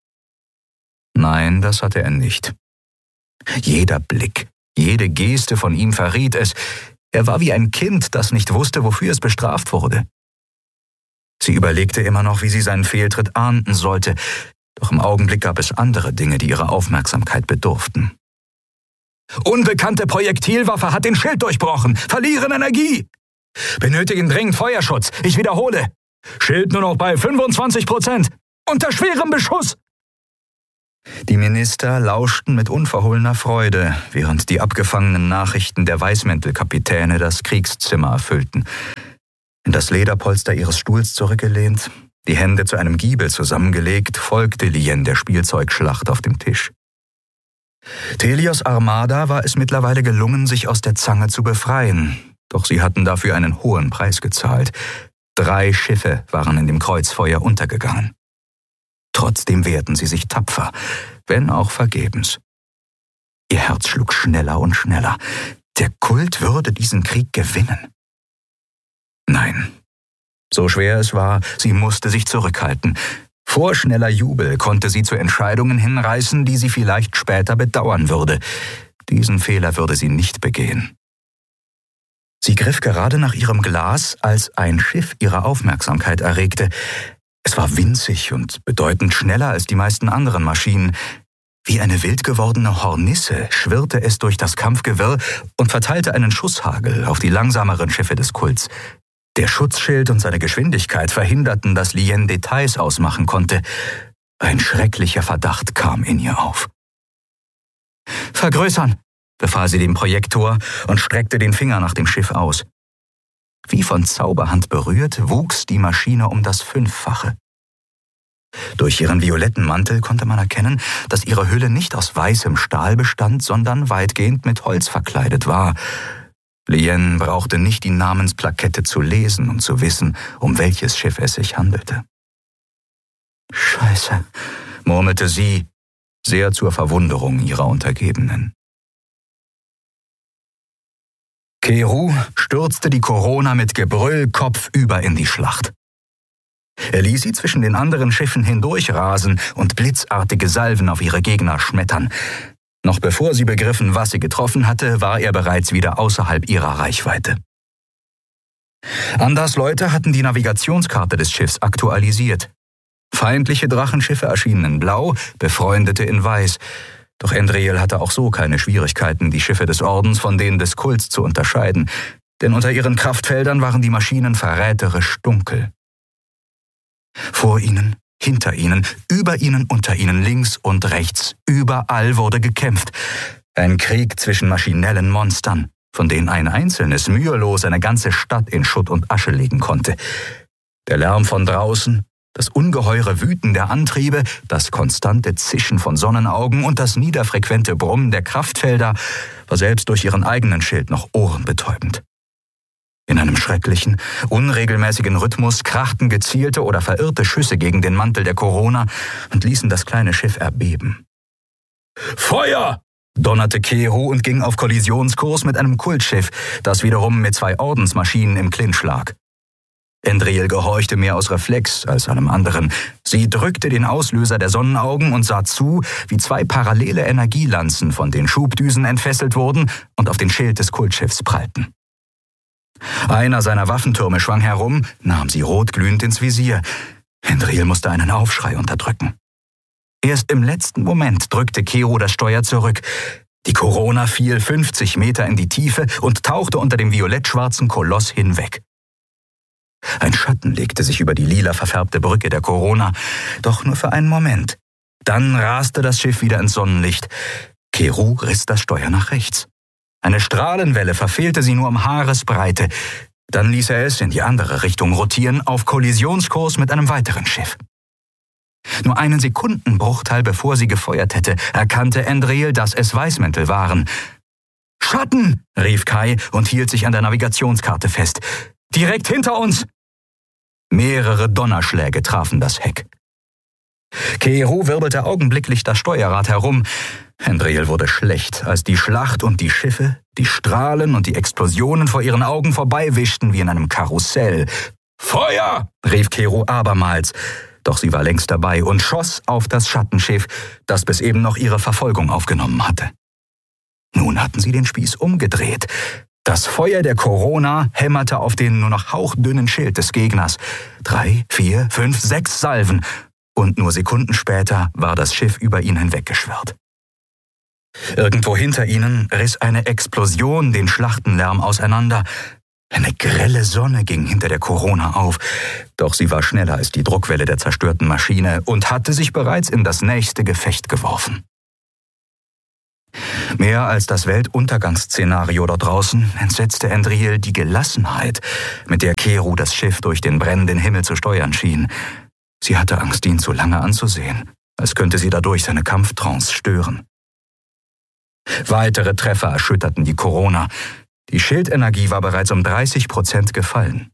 Speaker 6: Nein, das hatte er nicht. Jeder Blick, jede Geste von ihm verriet es. Er war wie ein Kind, das nicht wusste, wofür es bestraft wurde. Sie überlegte immer noch, wie sie seinen Fehltritt ahnden sollte. Doch im Augenblick gab es andere Dinge, die ihre Aufmerksamkeit bedurften. Unbekannte Projektilwaffe hat den Schild durchbrochen. Verlieren Energie. Benötigen dringend Feuerschutz. Ich wiederhole. Schild nur noch bei 25%. Unter schwerem Beschuss. Die Minister lauschten mit unverhohlener Freude, während die abgefangenen Nachrichten der Weißmäntelkapitäne das Kriegszimmer erfüllten. In das Lederpolster ihres Stuhls zurückgelehnt, die Hände zu einem Giebel zusammengelegt, folgte Lien der Spielzeugschlacht auf dem Tisch. Thelios Armada war es mittlerweile gelungen, sich aus der Zange zu befreien, doch sie hatten dafür einen hohen Preis gezahlt. 3 Schiffe waren in dem Kreuzfeuer untergegangen. Trotzdem wehrten sie sich tapfer, wenn auch vergebens. Ihr Herz schlug schneller und schneller. Der Kult würde diesen Krieg gewinnen. Nein, so schwer es war, sie musste sich zurückhalten. Vorschneller Jubel konnte sie zu Entscheidungen hinreißen, die sie vielleicht später bedauern würde. Diesen Fehler würde sie nicht begehen. Sie griff gerade nach ihrem Glas, als ein Schiff ihre Aufmerksamkeit erregte. Es war winzig und bedeutend schneller als die meisten anderen Maschinen. Wie eine wild gewordene Hornisse schwirrte es durch das Kampfgewirr und verteilte einen Schusshagel auf die langsameren Schiffe des Kults. Der Schutzschild und seine Geschwindigkeit verhinderten, dass Lien Details ausmachen konnte. Ein schrecklicher Verdacht kam in ihr auf. »Vergrößern«, befahl sie dem Projektor und streckte den Finger nach dem Schiff aus. Wie von Zauberhand berührt, wuchs die Maschine um das 5-fache. Durch ihren violetten Mantel konnte man erkennen, dass ihre Hülle nicht aus weißem Stahl bestand, sondern weitgehend mit Holz verkleidet war. Lien brauchte nicht die Namensplakette zu lesen, um zu wissen, um welches Schiff es sich handelte. »Scheiße«, murmelte sie, sehr zur Verwunderung ihrer Untergebenen. Keru stürzte die Corona mit Gebrüll kopfüber in die Schlacht. Er ließ sie zwischen den anderen Schiffen hindurchrasen und blitzartige Salven auf ihre Gegner schmettern. Noch bevor sie begriffen, was sie getroffen hatte, war er bereits wieder außerhalb ihrer Reichweite. Anders Leute hatten die Navigationskarte des Schiffs aktualisiert. Feindliche Drachenschiffe erschienen in Blau, befreundete in Weiß. Doch Endriel hatte auch so keine Schwierigkeiten, die Schiffe des Ordens von denen des Kults zu unterscheiden, denn unter ihren Kraftfeldern waren die Maschinen verräterisch dunkel. Vor ihnen, hinter ihnen, über ihnen, unter ihnen, links und rechts, überall wurde gekämpft. Ein Krieg zwischen maschinellen Monstern, von denen ein einzelnes mühelos eine ganze Stadt in Schutt und Asche legen konnte. Der Lärm von draußen, das ungeheure Wüten der Antriebe, das konstante Zischen von Sonnenaugen und das niederfrequente Brummen der Kraftfelder war selbst durch ihren eigenen Schild noch ohrenbetäubend. In einem schrecklichen, unregelmäßigen Rhythmus krachten gezielte oder verirrte Schüsse gegen den Mantel der Corona und ließen das kleine Schiff erbeben. »Feuer!« donnerte Keru und ging auf Kollisionskurs mit einem Kultschiff, das wiederum mit 2 Ordensmaschinen im Clinch lag. Endriel gehorchte mehr aus Reflex als einem anderen. Sie drückte den Auslöser der Sonnenaugen und sah zu, wie 2 parallele Energielanzen von den Schubdüsen entfesselt wurden und auf den Schild des Kultschiffs prallten. Einer seiner Waffentürme schwang herum, nahm sie rotglühend ins Visier. Endriel musste einen Aufschrei unterdrücken. Erst im letzten Moment drückte Keru das Steuer zurück. Die Corona fiel 50 Meter in die Tiefe und tauchte unter dem violett-schwarzen Koloss hinweg. Ein Schatten legte sich über die lila verfärbte Brücke der Corona, doch nur für einen Moment. Dann raste das Schiff wieder ins Sonnenlicht. Keru riss das Steuer nach rechts. Eine Strahlenwelle verfehlte sie nur um Haaresbreite. Dann ließ er es in die andere Richtung rotieren, auf Kollisionskurs mit einem weiteren Schiff. Nur einen Sekundenbruchteil bevor sie gefeuert hätte, erkannte Endriel, dass es Weißmäntel waren. »Schatten!« rief Kai und hielt sich an der Navigationskarte fest. »Direkt hinter uns!« Mehrere Donnerschläge trafen das Heck. Keru wirbelte augenblicklich das Steuerrad herum. Endriel wurde schlecht, als die Schlacht und die Schiffe, die Strahlen und die Explosionen vor ihren Augen vorbeiwischten wie in einem Karussell. »Feuer!« rief Keru abermals. Doch sie war längst dabei und schoss auf das Schattenschiff, das bis eben noch ihre Verfolgung aufgenommen hatte. Nun hatten sie den Spieß umgedreht. Das Feuer der Corona hämmerte auf den nur noch hauchdünnen Schild des Gegners. 3, 4, 5, 6 Salven. Und nur Sekunden später war das Schiff über ihn hinweggeschwirrt. Irgendwo hinter ihnen riss eine Explosion den Schlachtenlärm auseinander. Eine grelle Sonne ging hinter der Corona auf, doch sie war schneller als die Druckwelle der zerstörten Maschine und hatte sich bereits in das nächste Gefecht geworfen. Mehr als das Weltuntergangsszenario dort draußen entsetzte Andriel die Gelassenheit, mit der Keru das Schiff durch den brennenden Himmel zu steuern schien. Sie hatte Angst, ihn zu lange anzusehen, als könnte sie dadurch seine Kampftrance stören. Weitere Treffer erschütterten die Corona. Die Schildenergie war bereits um 30% gefallen.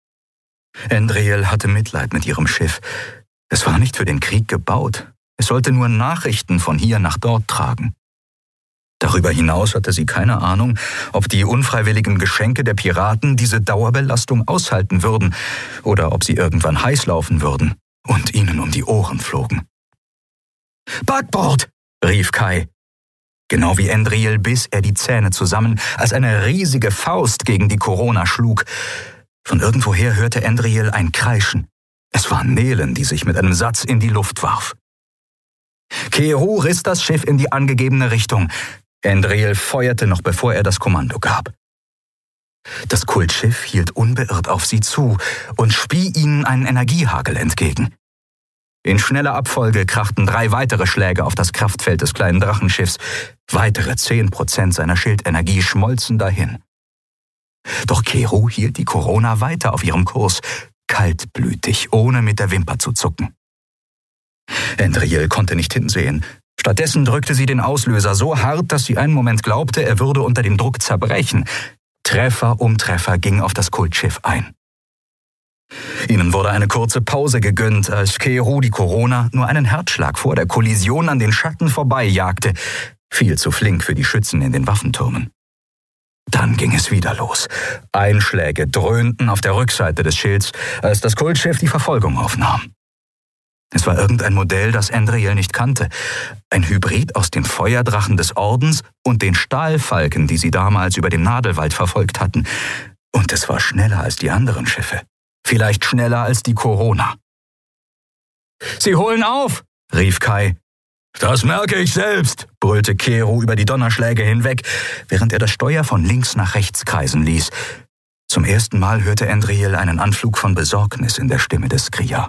Speaker 6: Andriel hatte Mitleid mit ihrem Schiff. Es war nicht für den Krieg gebaut. Es sollte nur Nachrichten von hier nach dort tragen. Darüber hinaus hatte sie keine Ahnung, ob die unfreiwilligen Geschenke der Piraten diese Dauerbelastung aushalten würden oder ob sie irgendwann heiß laufen würden und ihnen um die Ohren flogen. »Backbord!« rief Kai. Genau wie Andriel biss er die Zähne zusammen, als eine riesige Faust gegen die Corona schlug. Von irgendwoher hörte Andriel ein Kreischen. Es war Nelen, die sich mit einem Satz in die Luft warf. Keru riss das Schiff in die angegebene Richtung. Andriel feuerte noch bevor er das Kommando gab. Das Kultschiff hielt unbeirrt auf sie zu und spie ihnen einen Energiehagel entgegen. In schneller Abfolge krachten 3 weitere Schläge auf das Kraftfeld des kleinen Drachenschiffs. Weitere 10% seiner Schildenergie schmolzen dahin. Doch Keru hielt die Corona weiter auf ihrem Kurs, kaltblütig, ohne mit der Wimper zu zucken. Andriel konnte nicht hinsehen. Stattdessen drückte sie den Auslöser so hart, dass sie einen Moment glaubte, er würde unter dem Druck zerbrechen. Treffer um Treffer ging auf das Kultschiff ein. Ihnen wurde eine kurze Pause gegönnt, als Keru die Corona nur einen Herzschlag vor der Kollision an den Schatten vorbeijagte. Viel zu flink für die Schützen in den Waffentürmen. Dann ging es wieder los. Einschläge dröhnten auf der Rückseite des Schilds, als das Kultschiff die Verfolgung aufnahm. Es war irgendein Modell, das Andriel nicht kannte. Ein Hybrid aus den Feuerdrachen des Ordens und den Stahlfalken, die sie damals über dem Nadelwald verfolgt hatten. Und es war schneller als die anderen Schiffe. Vielleicht schneller als die Corona. »Sie holen auf«, rief Kai. »Das merke ich selbst«, brüllte Keru über die Donnerschläge hinweg, während er das Steuer von links nach rechts kreisen ließ. Zum ersten Mal hörte Andriel einen Anflug von Besorgnis in der Stimme des Skria.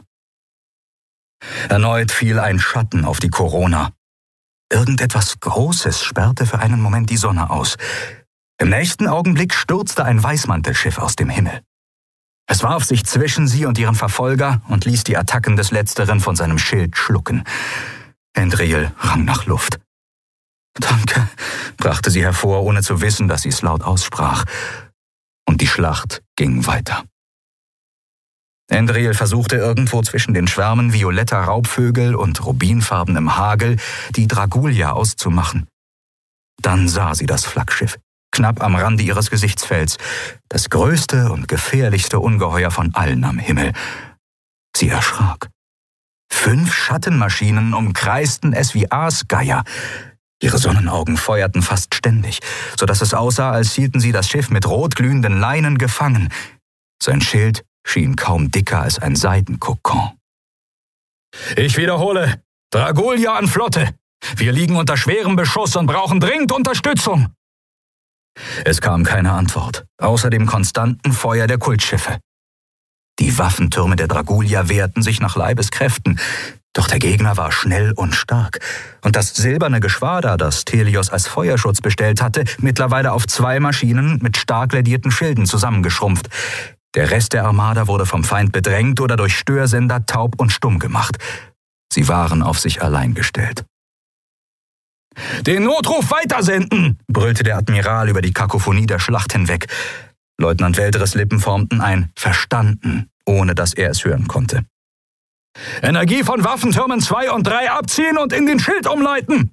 Speaker 6: Erneut fiel ein Schatten auf die Corona. Irgendetwas Großes sperrte für einen Moment die Sonne aus. Im nächsten Augenblick stürzte ein Weißmantelschiff aus dem Himmel. Es warf sich zwischen sie und ihren Verfolger und ließ die Attacken des Letzteren von seinem Schild schlucken. Andriel rang nach Luft. »Danke«, brachte sie hervor, ohne zu wissen, dass sie es laut aussprach. Und die Schlacht ging weiter. Andriel versuchte irgendwo zwischen den Schwärmen violetter Raubvögel und rubinfarbenem Hagel die Dragulia auszumachen. Dann sah sie das Flaggschiff, knapp am Rande ihres Gesichtsfelds, das größte und gefährlichste Ungeheuer von allen am Himmel. Sie erschrak. 5 Schattenmaschinen umkreisten es wie Aasgeier. Ihre Sonnenaugen feuerten fast ständig, sodass es aussah, als hielten sie das Schiff mit rotglühenden Leinen gefangen. Sein Schild schien kaum dicker als ein Seidenkokon. »Ich wiederhole, Dragulia an Flotte! Wir liegen unter schwerem Beschuss und brauchen dringend Unterstützung!« Es kam keine Antwort, außer dem konstanten Feuer der Kultschiffe. Die Waffentürme der Dragulia wehrten sich nach Leibeskräften, doch der Gegner war schnell und stark. Und das silberne Geschwader, das Thelios als Feuerschutz bestellt hatte, mittlerweile auf 2 Maschinen mit stark ledierten Schilden zusammengeschrumpft. Der Rest der Armada wurde vom Feind bedrängt oder durch Störsender taub und stumm gemacht. Sie waren auf sich allein gestellt. »Den Notruf weitersenden«, brüllte der Admiral über die Kakophonie der Schlacht hinweg. Leutnant Welteres Lippen formten ein »Verstanden«, ohne dass er es hören konnte. »Energie von Waffentürmen 2 und 3 abziehen und in den Schild umleiten!«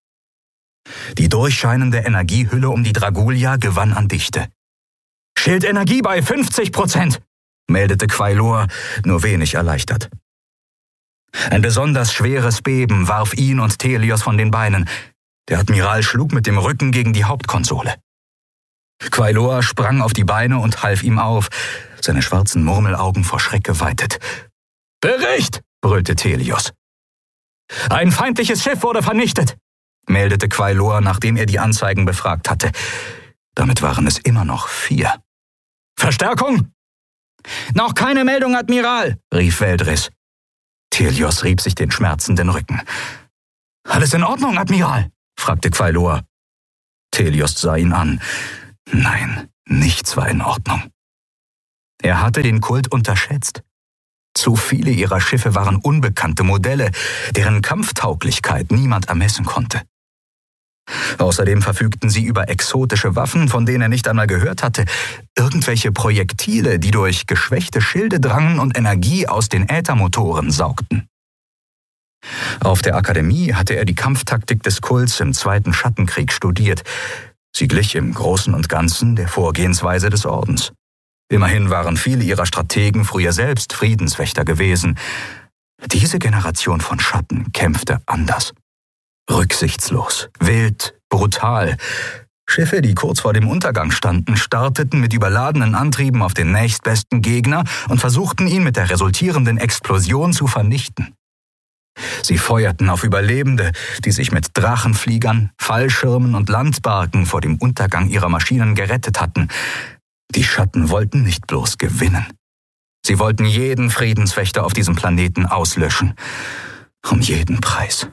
Speaker 6: Die durchscheinende Energiehülle um die Dragulia gewann an Dichte. »Schildenergie bei 50%, meldete Quailor, nur wenig erleichtert. Ein besonders schweres Beben warf ihn und Thelios von den Beinen. Der Admiral schlug mit dem Rücken gegen die Hauptkonsole. Quailor sprang auf die Beine und half ihm auf, seine schwarzen Murmelaugen vor Schreck geweitet. »Bericht«, brüllte Thelios. »Ein feindliches Schiff wurde vernichtet«, meldete Quailor, nachdem er die Anzeigen befragt hatte. Damit waren es immer noch 4. Verstärkung? Noch keine Meldung, Admiral, rief Veldris. Thelios rieb sich den schmerzenden Rücken. Alles in Ordnung, Admiral? Fragte Quailor. Thelios sah ihn an. Nein, nichts war in Ordnung. Er hatte den Kult unterschätzt. Zu viele ihrer Schiffe waren unbekannte Modelle, deren Kampftauglichkeit niemand ermessen konnte. Außerdem verfügten sie über exotische Waffen, von denen er nicht einmal gehört hatte. Irgendwelche Projektile, die durch geschwächte Schilde drangen und Energie aus den Äthermotoren saugten. Auf der Akademie hatte er die Kampftaktik des Kults im Zweiten Schattenkrieg studiert. Sie glich im Großen und Ganzen der Vorgehensweise des Ordens. Immerhin waren viele ihrer Strategen früher selbst Friedenswächter gewesen. Diese Generation von Schatten kämpfte anders. Rücksichtslos, wild, brutal. Schiffe, die kurz vor dem Untergang standen, starteten mit überladenen Antrieben auf den nächstbesten Gegner und versuchten ihn mit der resultierenden Explosion zu vernichten. Sie feuerten auf Überlebende, die sich mit Drachenfliegern, Fallschirmen und Landbarken vor dem Untergang ihrer Maschinen gerettet hatten. Die Schatten wollten nicht bloß gewinnen. Sie wollten jeden Friedenswächter auf diesem Planeten auslöschen. Um jeden Preis.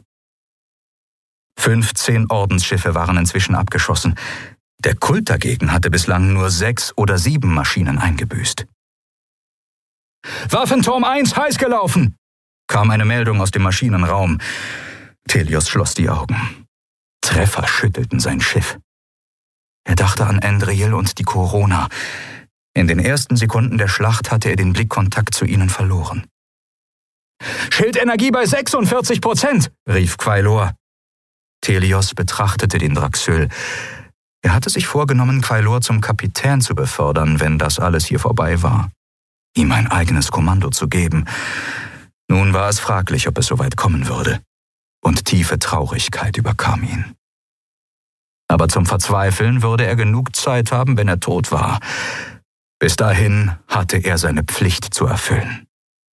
Speaker 6: 15 Ordensschiffe waren inzwischen abgeschossen. Der Kult dagegen hatte bislang nur 6 oder 7 Maschinen eingebüßt. Waffenturm 1 heiß gelaufen! Kam eine Meldung aus dem Maschinenraum. Thelios schloss die Augen. Treffer schüttelten sein Schiff. Er dachte an Endriel und die Corona. In den ersten Sekunden der Schlacht hatte er den Blickkontakt zu ihnen verloren. Schildenergie bei 46%, rief Quailor. Thelios betrachtete den Draxyl. Er hatte sich vorgenommen, Quailor zum Kapitän zu befördern, wenn das alles hier vorbei war. Ihm ein eigenes Kommando zu geben. Nun war es fraglich, ob es soweit kommen würde. Und tiefe Traurigkeit überkam ihn. Aber zum Verzweifeln würde er genug Zeit haben, wenn er tot war. Bis dahin hatte er seine Pflicht zu erfüllen.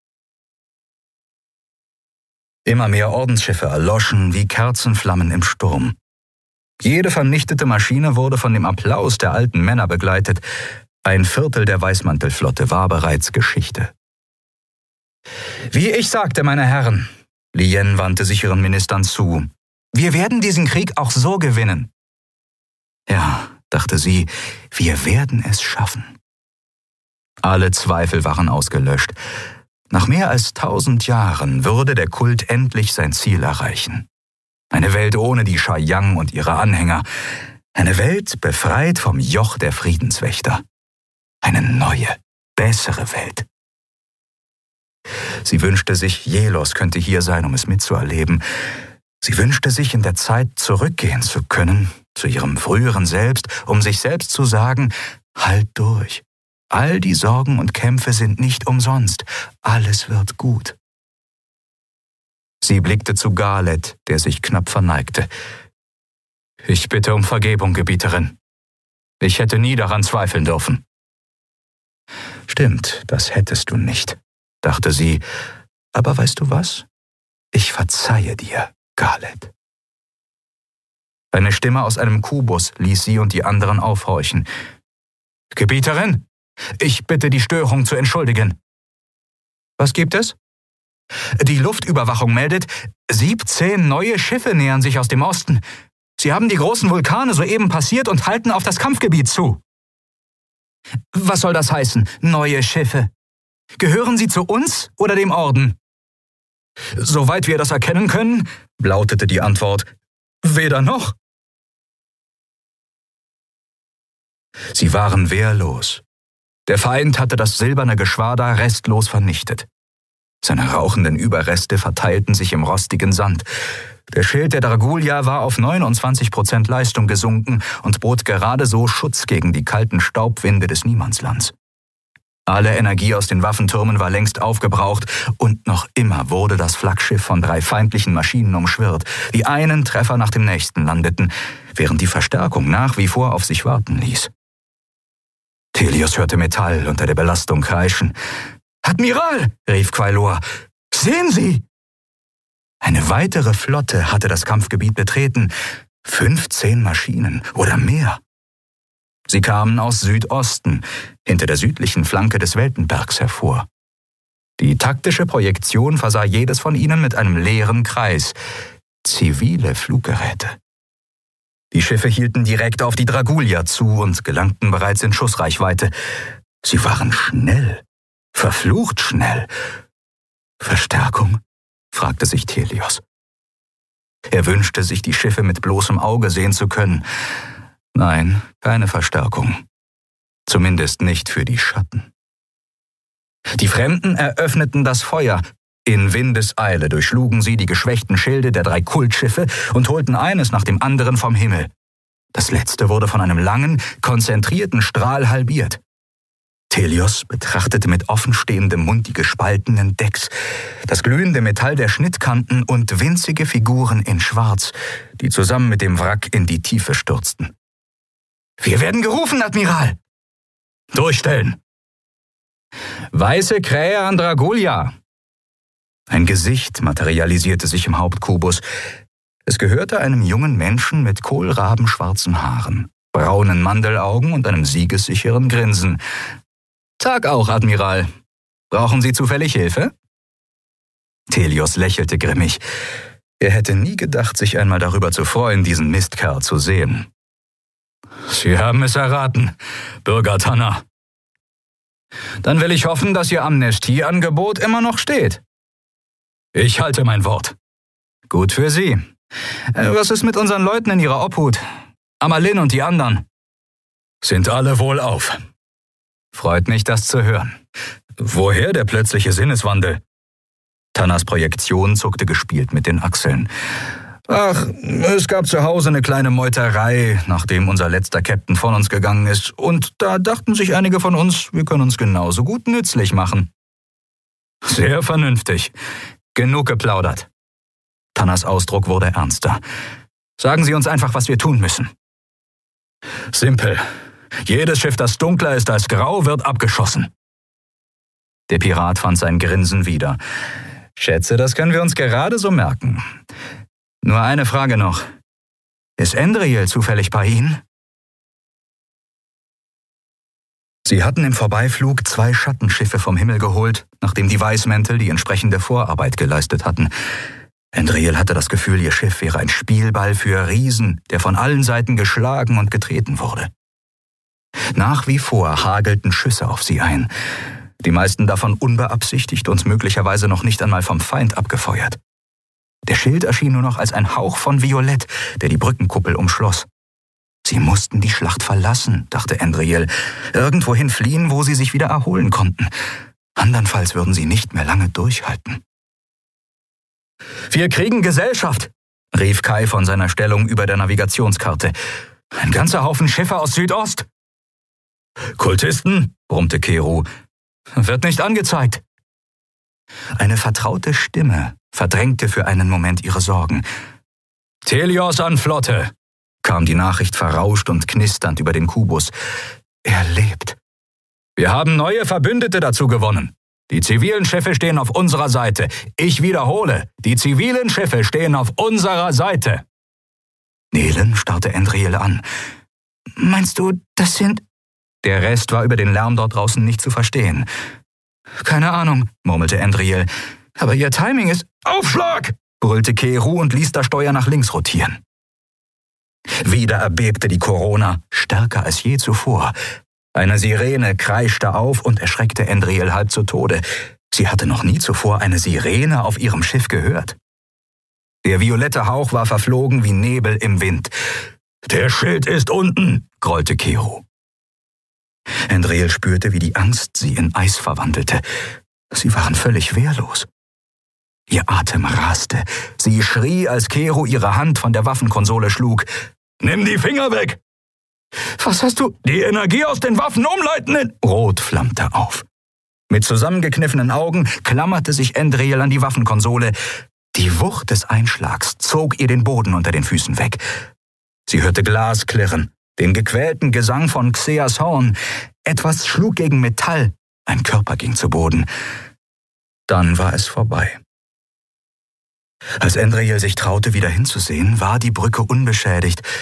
Speaker 6: Immer mehr Ordensschiffe erloschen wie Kerzenflammen im Sturm. Jede vernichtete Maschine wurde von dem Applaus der alten Männer begleitet. 1/4 der Weißmantelflotte war bereits Geschichte. Wie ich sagte, meine Herren, Lien wandte sich ihren Ministern zu, wir werden diesen Krieg auch so gewinnen. Ja, dachte sie, wir werden es schaffen. Alle Zweifel waren ausgelöscht. Nach mehr als 1000 Jahren würde der Kult endlich sein Ziel erreichen. Eine Welt ohne die Shayang und ihre Anhänger. Eine Welt befreit vom Joch der Friedenswächter. Eine neue, bessere Welt. Sie wünschte sich, Jelos könnte hier sein, um es mitzuerleben. Sie wünschte sich, in der Zeit zurückgehen zu können, zu ihrem früheren Selbst, um sich selbst zu sagen, halt durch. All die Sorgen und Kämpfe sind nicht umsonst. Alles wird gut. Sie blickte zu Galet, der sich knapp verneigte. Ich bitte um Vergebung, Gebieterin. Ich hätte nie daran zweifeln dürfen. Stimmt, das hättest du nicht, dachte sie. Aber weißt du was? Ich verzeihe dir, Galet. Eine Stimme aus einem Kubus ließ sie und die anderen aufhorchen. Gebieterin, ich bitte die Störung zu entschuldigen. Was gibt es? Die Luftüberwachung meldet, 17 neue Schiffe nähern sich aus dem Osten. Sie haben die großen Vulkane soeben passiert und halten auf das Kampfgebiet zu. Was soll das heißen, neue Schiffe? Gehören sie zu uns oder dem Orden? Soweit wir das erkennen können, lautete die Antwort, weder noch. Sie waren wehrlos. Der Feind hatte das silberne Geschwader restlos vernichtet. Seine rauchenden Überreste verteilten sich im rostigen Sand. Der Schild der Dragulia war auf 29% Leistung gesunken und bot gerade so Schutz gegen die kalten Staubwinde des Niemandslands. Alle Energie aus den Waffentürmen war längst aufgebraucht und noch immer wurde das Flaggschiff von 3 feindlichen Maschinen umschwirrt, die einen Treffer nach dem nächsten landeten, während die Verstärkung nach wie vor auf sich warten ließ. Thelios hörte Metall unter der Belastung kreischen. »Admiral«, rief Quailor, »sehen Sie!« Eine weitere Flotte hatte das Kampfgebiet betreten. 15 Maschinen oder mehr. Sie kamen aus Südosten, hinter der südlichen Flanke des Weltenbergs hervor. Die taktische Projektion versah jedes von ihnen mit einem leeren Kreis. Zivile Fluggeräte. Die Schiffe hielten direkt auf die Dragulia zu und gelangten bereits in Schussreichweite. Sie waren schnell, verflucht schnell. Verstärkung? Fragte sich Thelios. Er wünschte sich, die Schiffe mit bloßem Auge sehen zu können. Nein, keine Verstärkung. Zumindest nicht für die Schatten. Die Fremden eröffneten das Feuer. In Windeseile durchschlugen sie die geschwächten Schilde der 3 Kultschiffe und holten eines nach dem anderen vom Himmel. Das letzte wurde von einem langen, konzentrierten Strahl halbiert. Thelios betrachtete mit offenstehendem Mund die gespaltenen Decks, das glühende Metall der Schnittkanten und winzige Figuren in Schwarz, die zusammen mit dem Wrack in die Tiefe stürzten. »Wir werden gerufen, Admiral!« »Durchstellen!« »Weiße Krähe an Dragulia!« Ein Gesicht materialisierte sich im Hauptkubus. Es gehörte einem jungen Menschen mit kohlrabenschwarzen Haaren, braunen Mandelaugen und einem siegessicheren Grinsen. »Tag auch, Admiral. Brauchen Sie zufällig Hilfe?« Thelios lächelte grimmig. Er hätte nie gedacht, sich einmal darüber zu freuen, diesen Mistkerl zu sehen. »Sie haben es erraten, Bürger Tanner. Dann will ich hoffen, dass Ihr Amnestieangebot immer noch steht.« »Ich halte mein Wort.« »Gut für Sie. Was ist mit unseren Leuten in Ihrer Obhut? Amalin und die anderen?« »Sind alle wohlauf.« »Freut mich, das zu hören. Woher der plötzliche Sinneswandel?« Tanners Projektion zuckte gespielt mit den Achseln. »Ach, es gab zu Hause eine kleine Meuterei, nachdem unser letzter Captain von uns gegangen ist. Und da dachten sich einige von uns, wir können uns genauso gut nützlich machen.« »Sehr vernünftig. Genug geplaudert.« Tanners Ausdruck wurde ernster. »Sagen Sie uns einfach, was wir tun müssen.« »Simpel. Jedes Schiff, das dunkler ist als grau, wird abgeschossen.« Der Pirat fand sein Grinsen wieder. »Schätze, das können wir uns gerade so merken. Nur eine Frage noch. Ist Endriel zufällig bei Ihnen?« Sie hatten im Vorbeiflug 2 Schattenschiffe vom Himmel geholt, nachdem die Weißmäntel die entsprechende Vorarbeit geleistet hatten. Endriel hatte das Gefühl, ihr Schiff wäre ein Spielball für Riesen, der von allen Seiten geschlagen und getreten wurde. Nach wie vor hagelten Schüsse auf sie ein, die meisten davon unbeabsichtigt und möglicherweise noch nicht einmal vom Feind abgefeuert. Der Schild erschien nur noch als ein Hauch von Violett, der die Brückenkuppel umschloss. Sie mussten die Schlacht verlassen, dachte Endriel, irgendwohin fliehen, wo sie sich wieder erholen konnten. Andernfalls würden sie nicht mehr lange durchhalten. »Wir kriegen Gesellschaft«, rief Kai von seiner Stellung über der Navigationskarte. »Ein ganzer Haufen Schiffe aus Südost.« »Kultisten?«, brummte Keru. »Wird nicht angezeigt.« Eine vertraute Stimme verdrängte für einen Moment ihre Sorgen. »Thelios an Flotte«, kam die Nachricht verrauscht und knisternd über den Kubus. »Er lebt. Wir haben neue Verbündete dazu gewonnen. Die zivilen Schiffe stehen auf unserer Seite. Ich wiederhole, die zivilen Schiffe stehen auf unserer Seite.« Nelen starrte Endriel an. »Meinst du, das sind...« Der Rest war über den Lärm dort draußen nicht zu verstehen. »Keine Ahnung«, murmelte Endriel. »Aber ihr Timing ist...« »Aufschlag!« brüllte Keru und ließ das Steuer nach links rotieren. Wieder erbebte die Corona, stärker als je zuvor. Eine Sirene kreischte auf und erschreckte Endriel halb zu Tode. Sie hatte noch nie zuvor eine Sirene auf ihrem Schiff gehört. Der violette Hauch war verflogen wie Nebel im Wind. »Der Schild ist unten«, grollte Keru. Endriel spürte, wie die Angst sie in Eis verwandelte. Sie waren völlig wehrlos. Ihr Atem raste. Sie schrie, als Keru ihre Hand von der Waffenkonsole schlug. »Nimm die Finger weg!« »Was hast du?« »Die Energie aus den Waffen umleiten!« Rot flammte auf. Mit zusammengekniffenen Augen klammerte sich Endriel an die Waffenkonsole. Die Wucht des Einschlags zog ihr den Boden unter den Füßen weg. Sie hörte Glas klirren, den gequälten Gesang von Xeas Horn. Etwas schlug gegen Metall, ein Körper ging zu Boden. Dann war es vorbei. Als Endriel sich traute, wieder hinzusehen, war die Brücke unbeschädigt.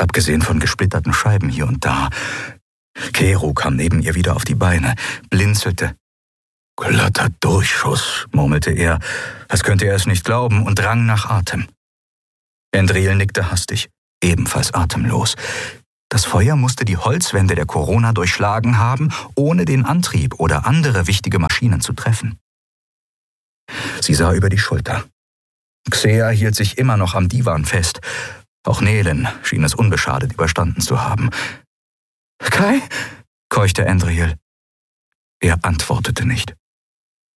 Speaker 6: abgesehen von gesplitterten Scheiben hier und da. Kero kam neben ihr wieder auf die Beine, blinzelte. »Glatter Durchschuss«, murmelte er, als könnte er es nicht glauben, und rang nach Atem. Endril nickte hastig, ebenfalls atemlos. Das Feuer musste die Holzwände der Corona durchschlagen haben, ohne den Antrieb oder andere wichtige Maschinen zu treffen. Sie sah über die Schulter. Xea hielt sich immer noch am Divan fest. Auch Nelen schien es unbeschadet überstanden zu haben. »Kai?« keuchte Endril. Er antwortete nicht.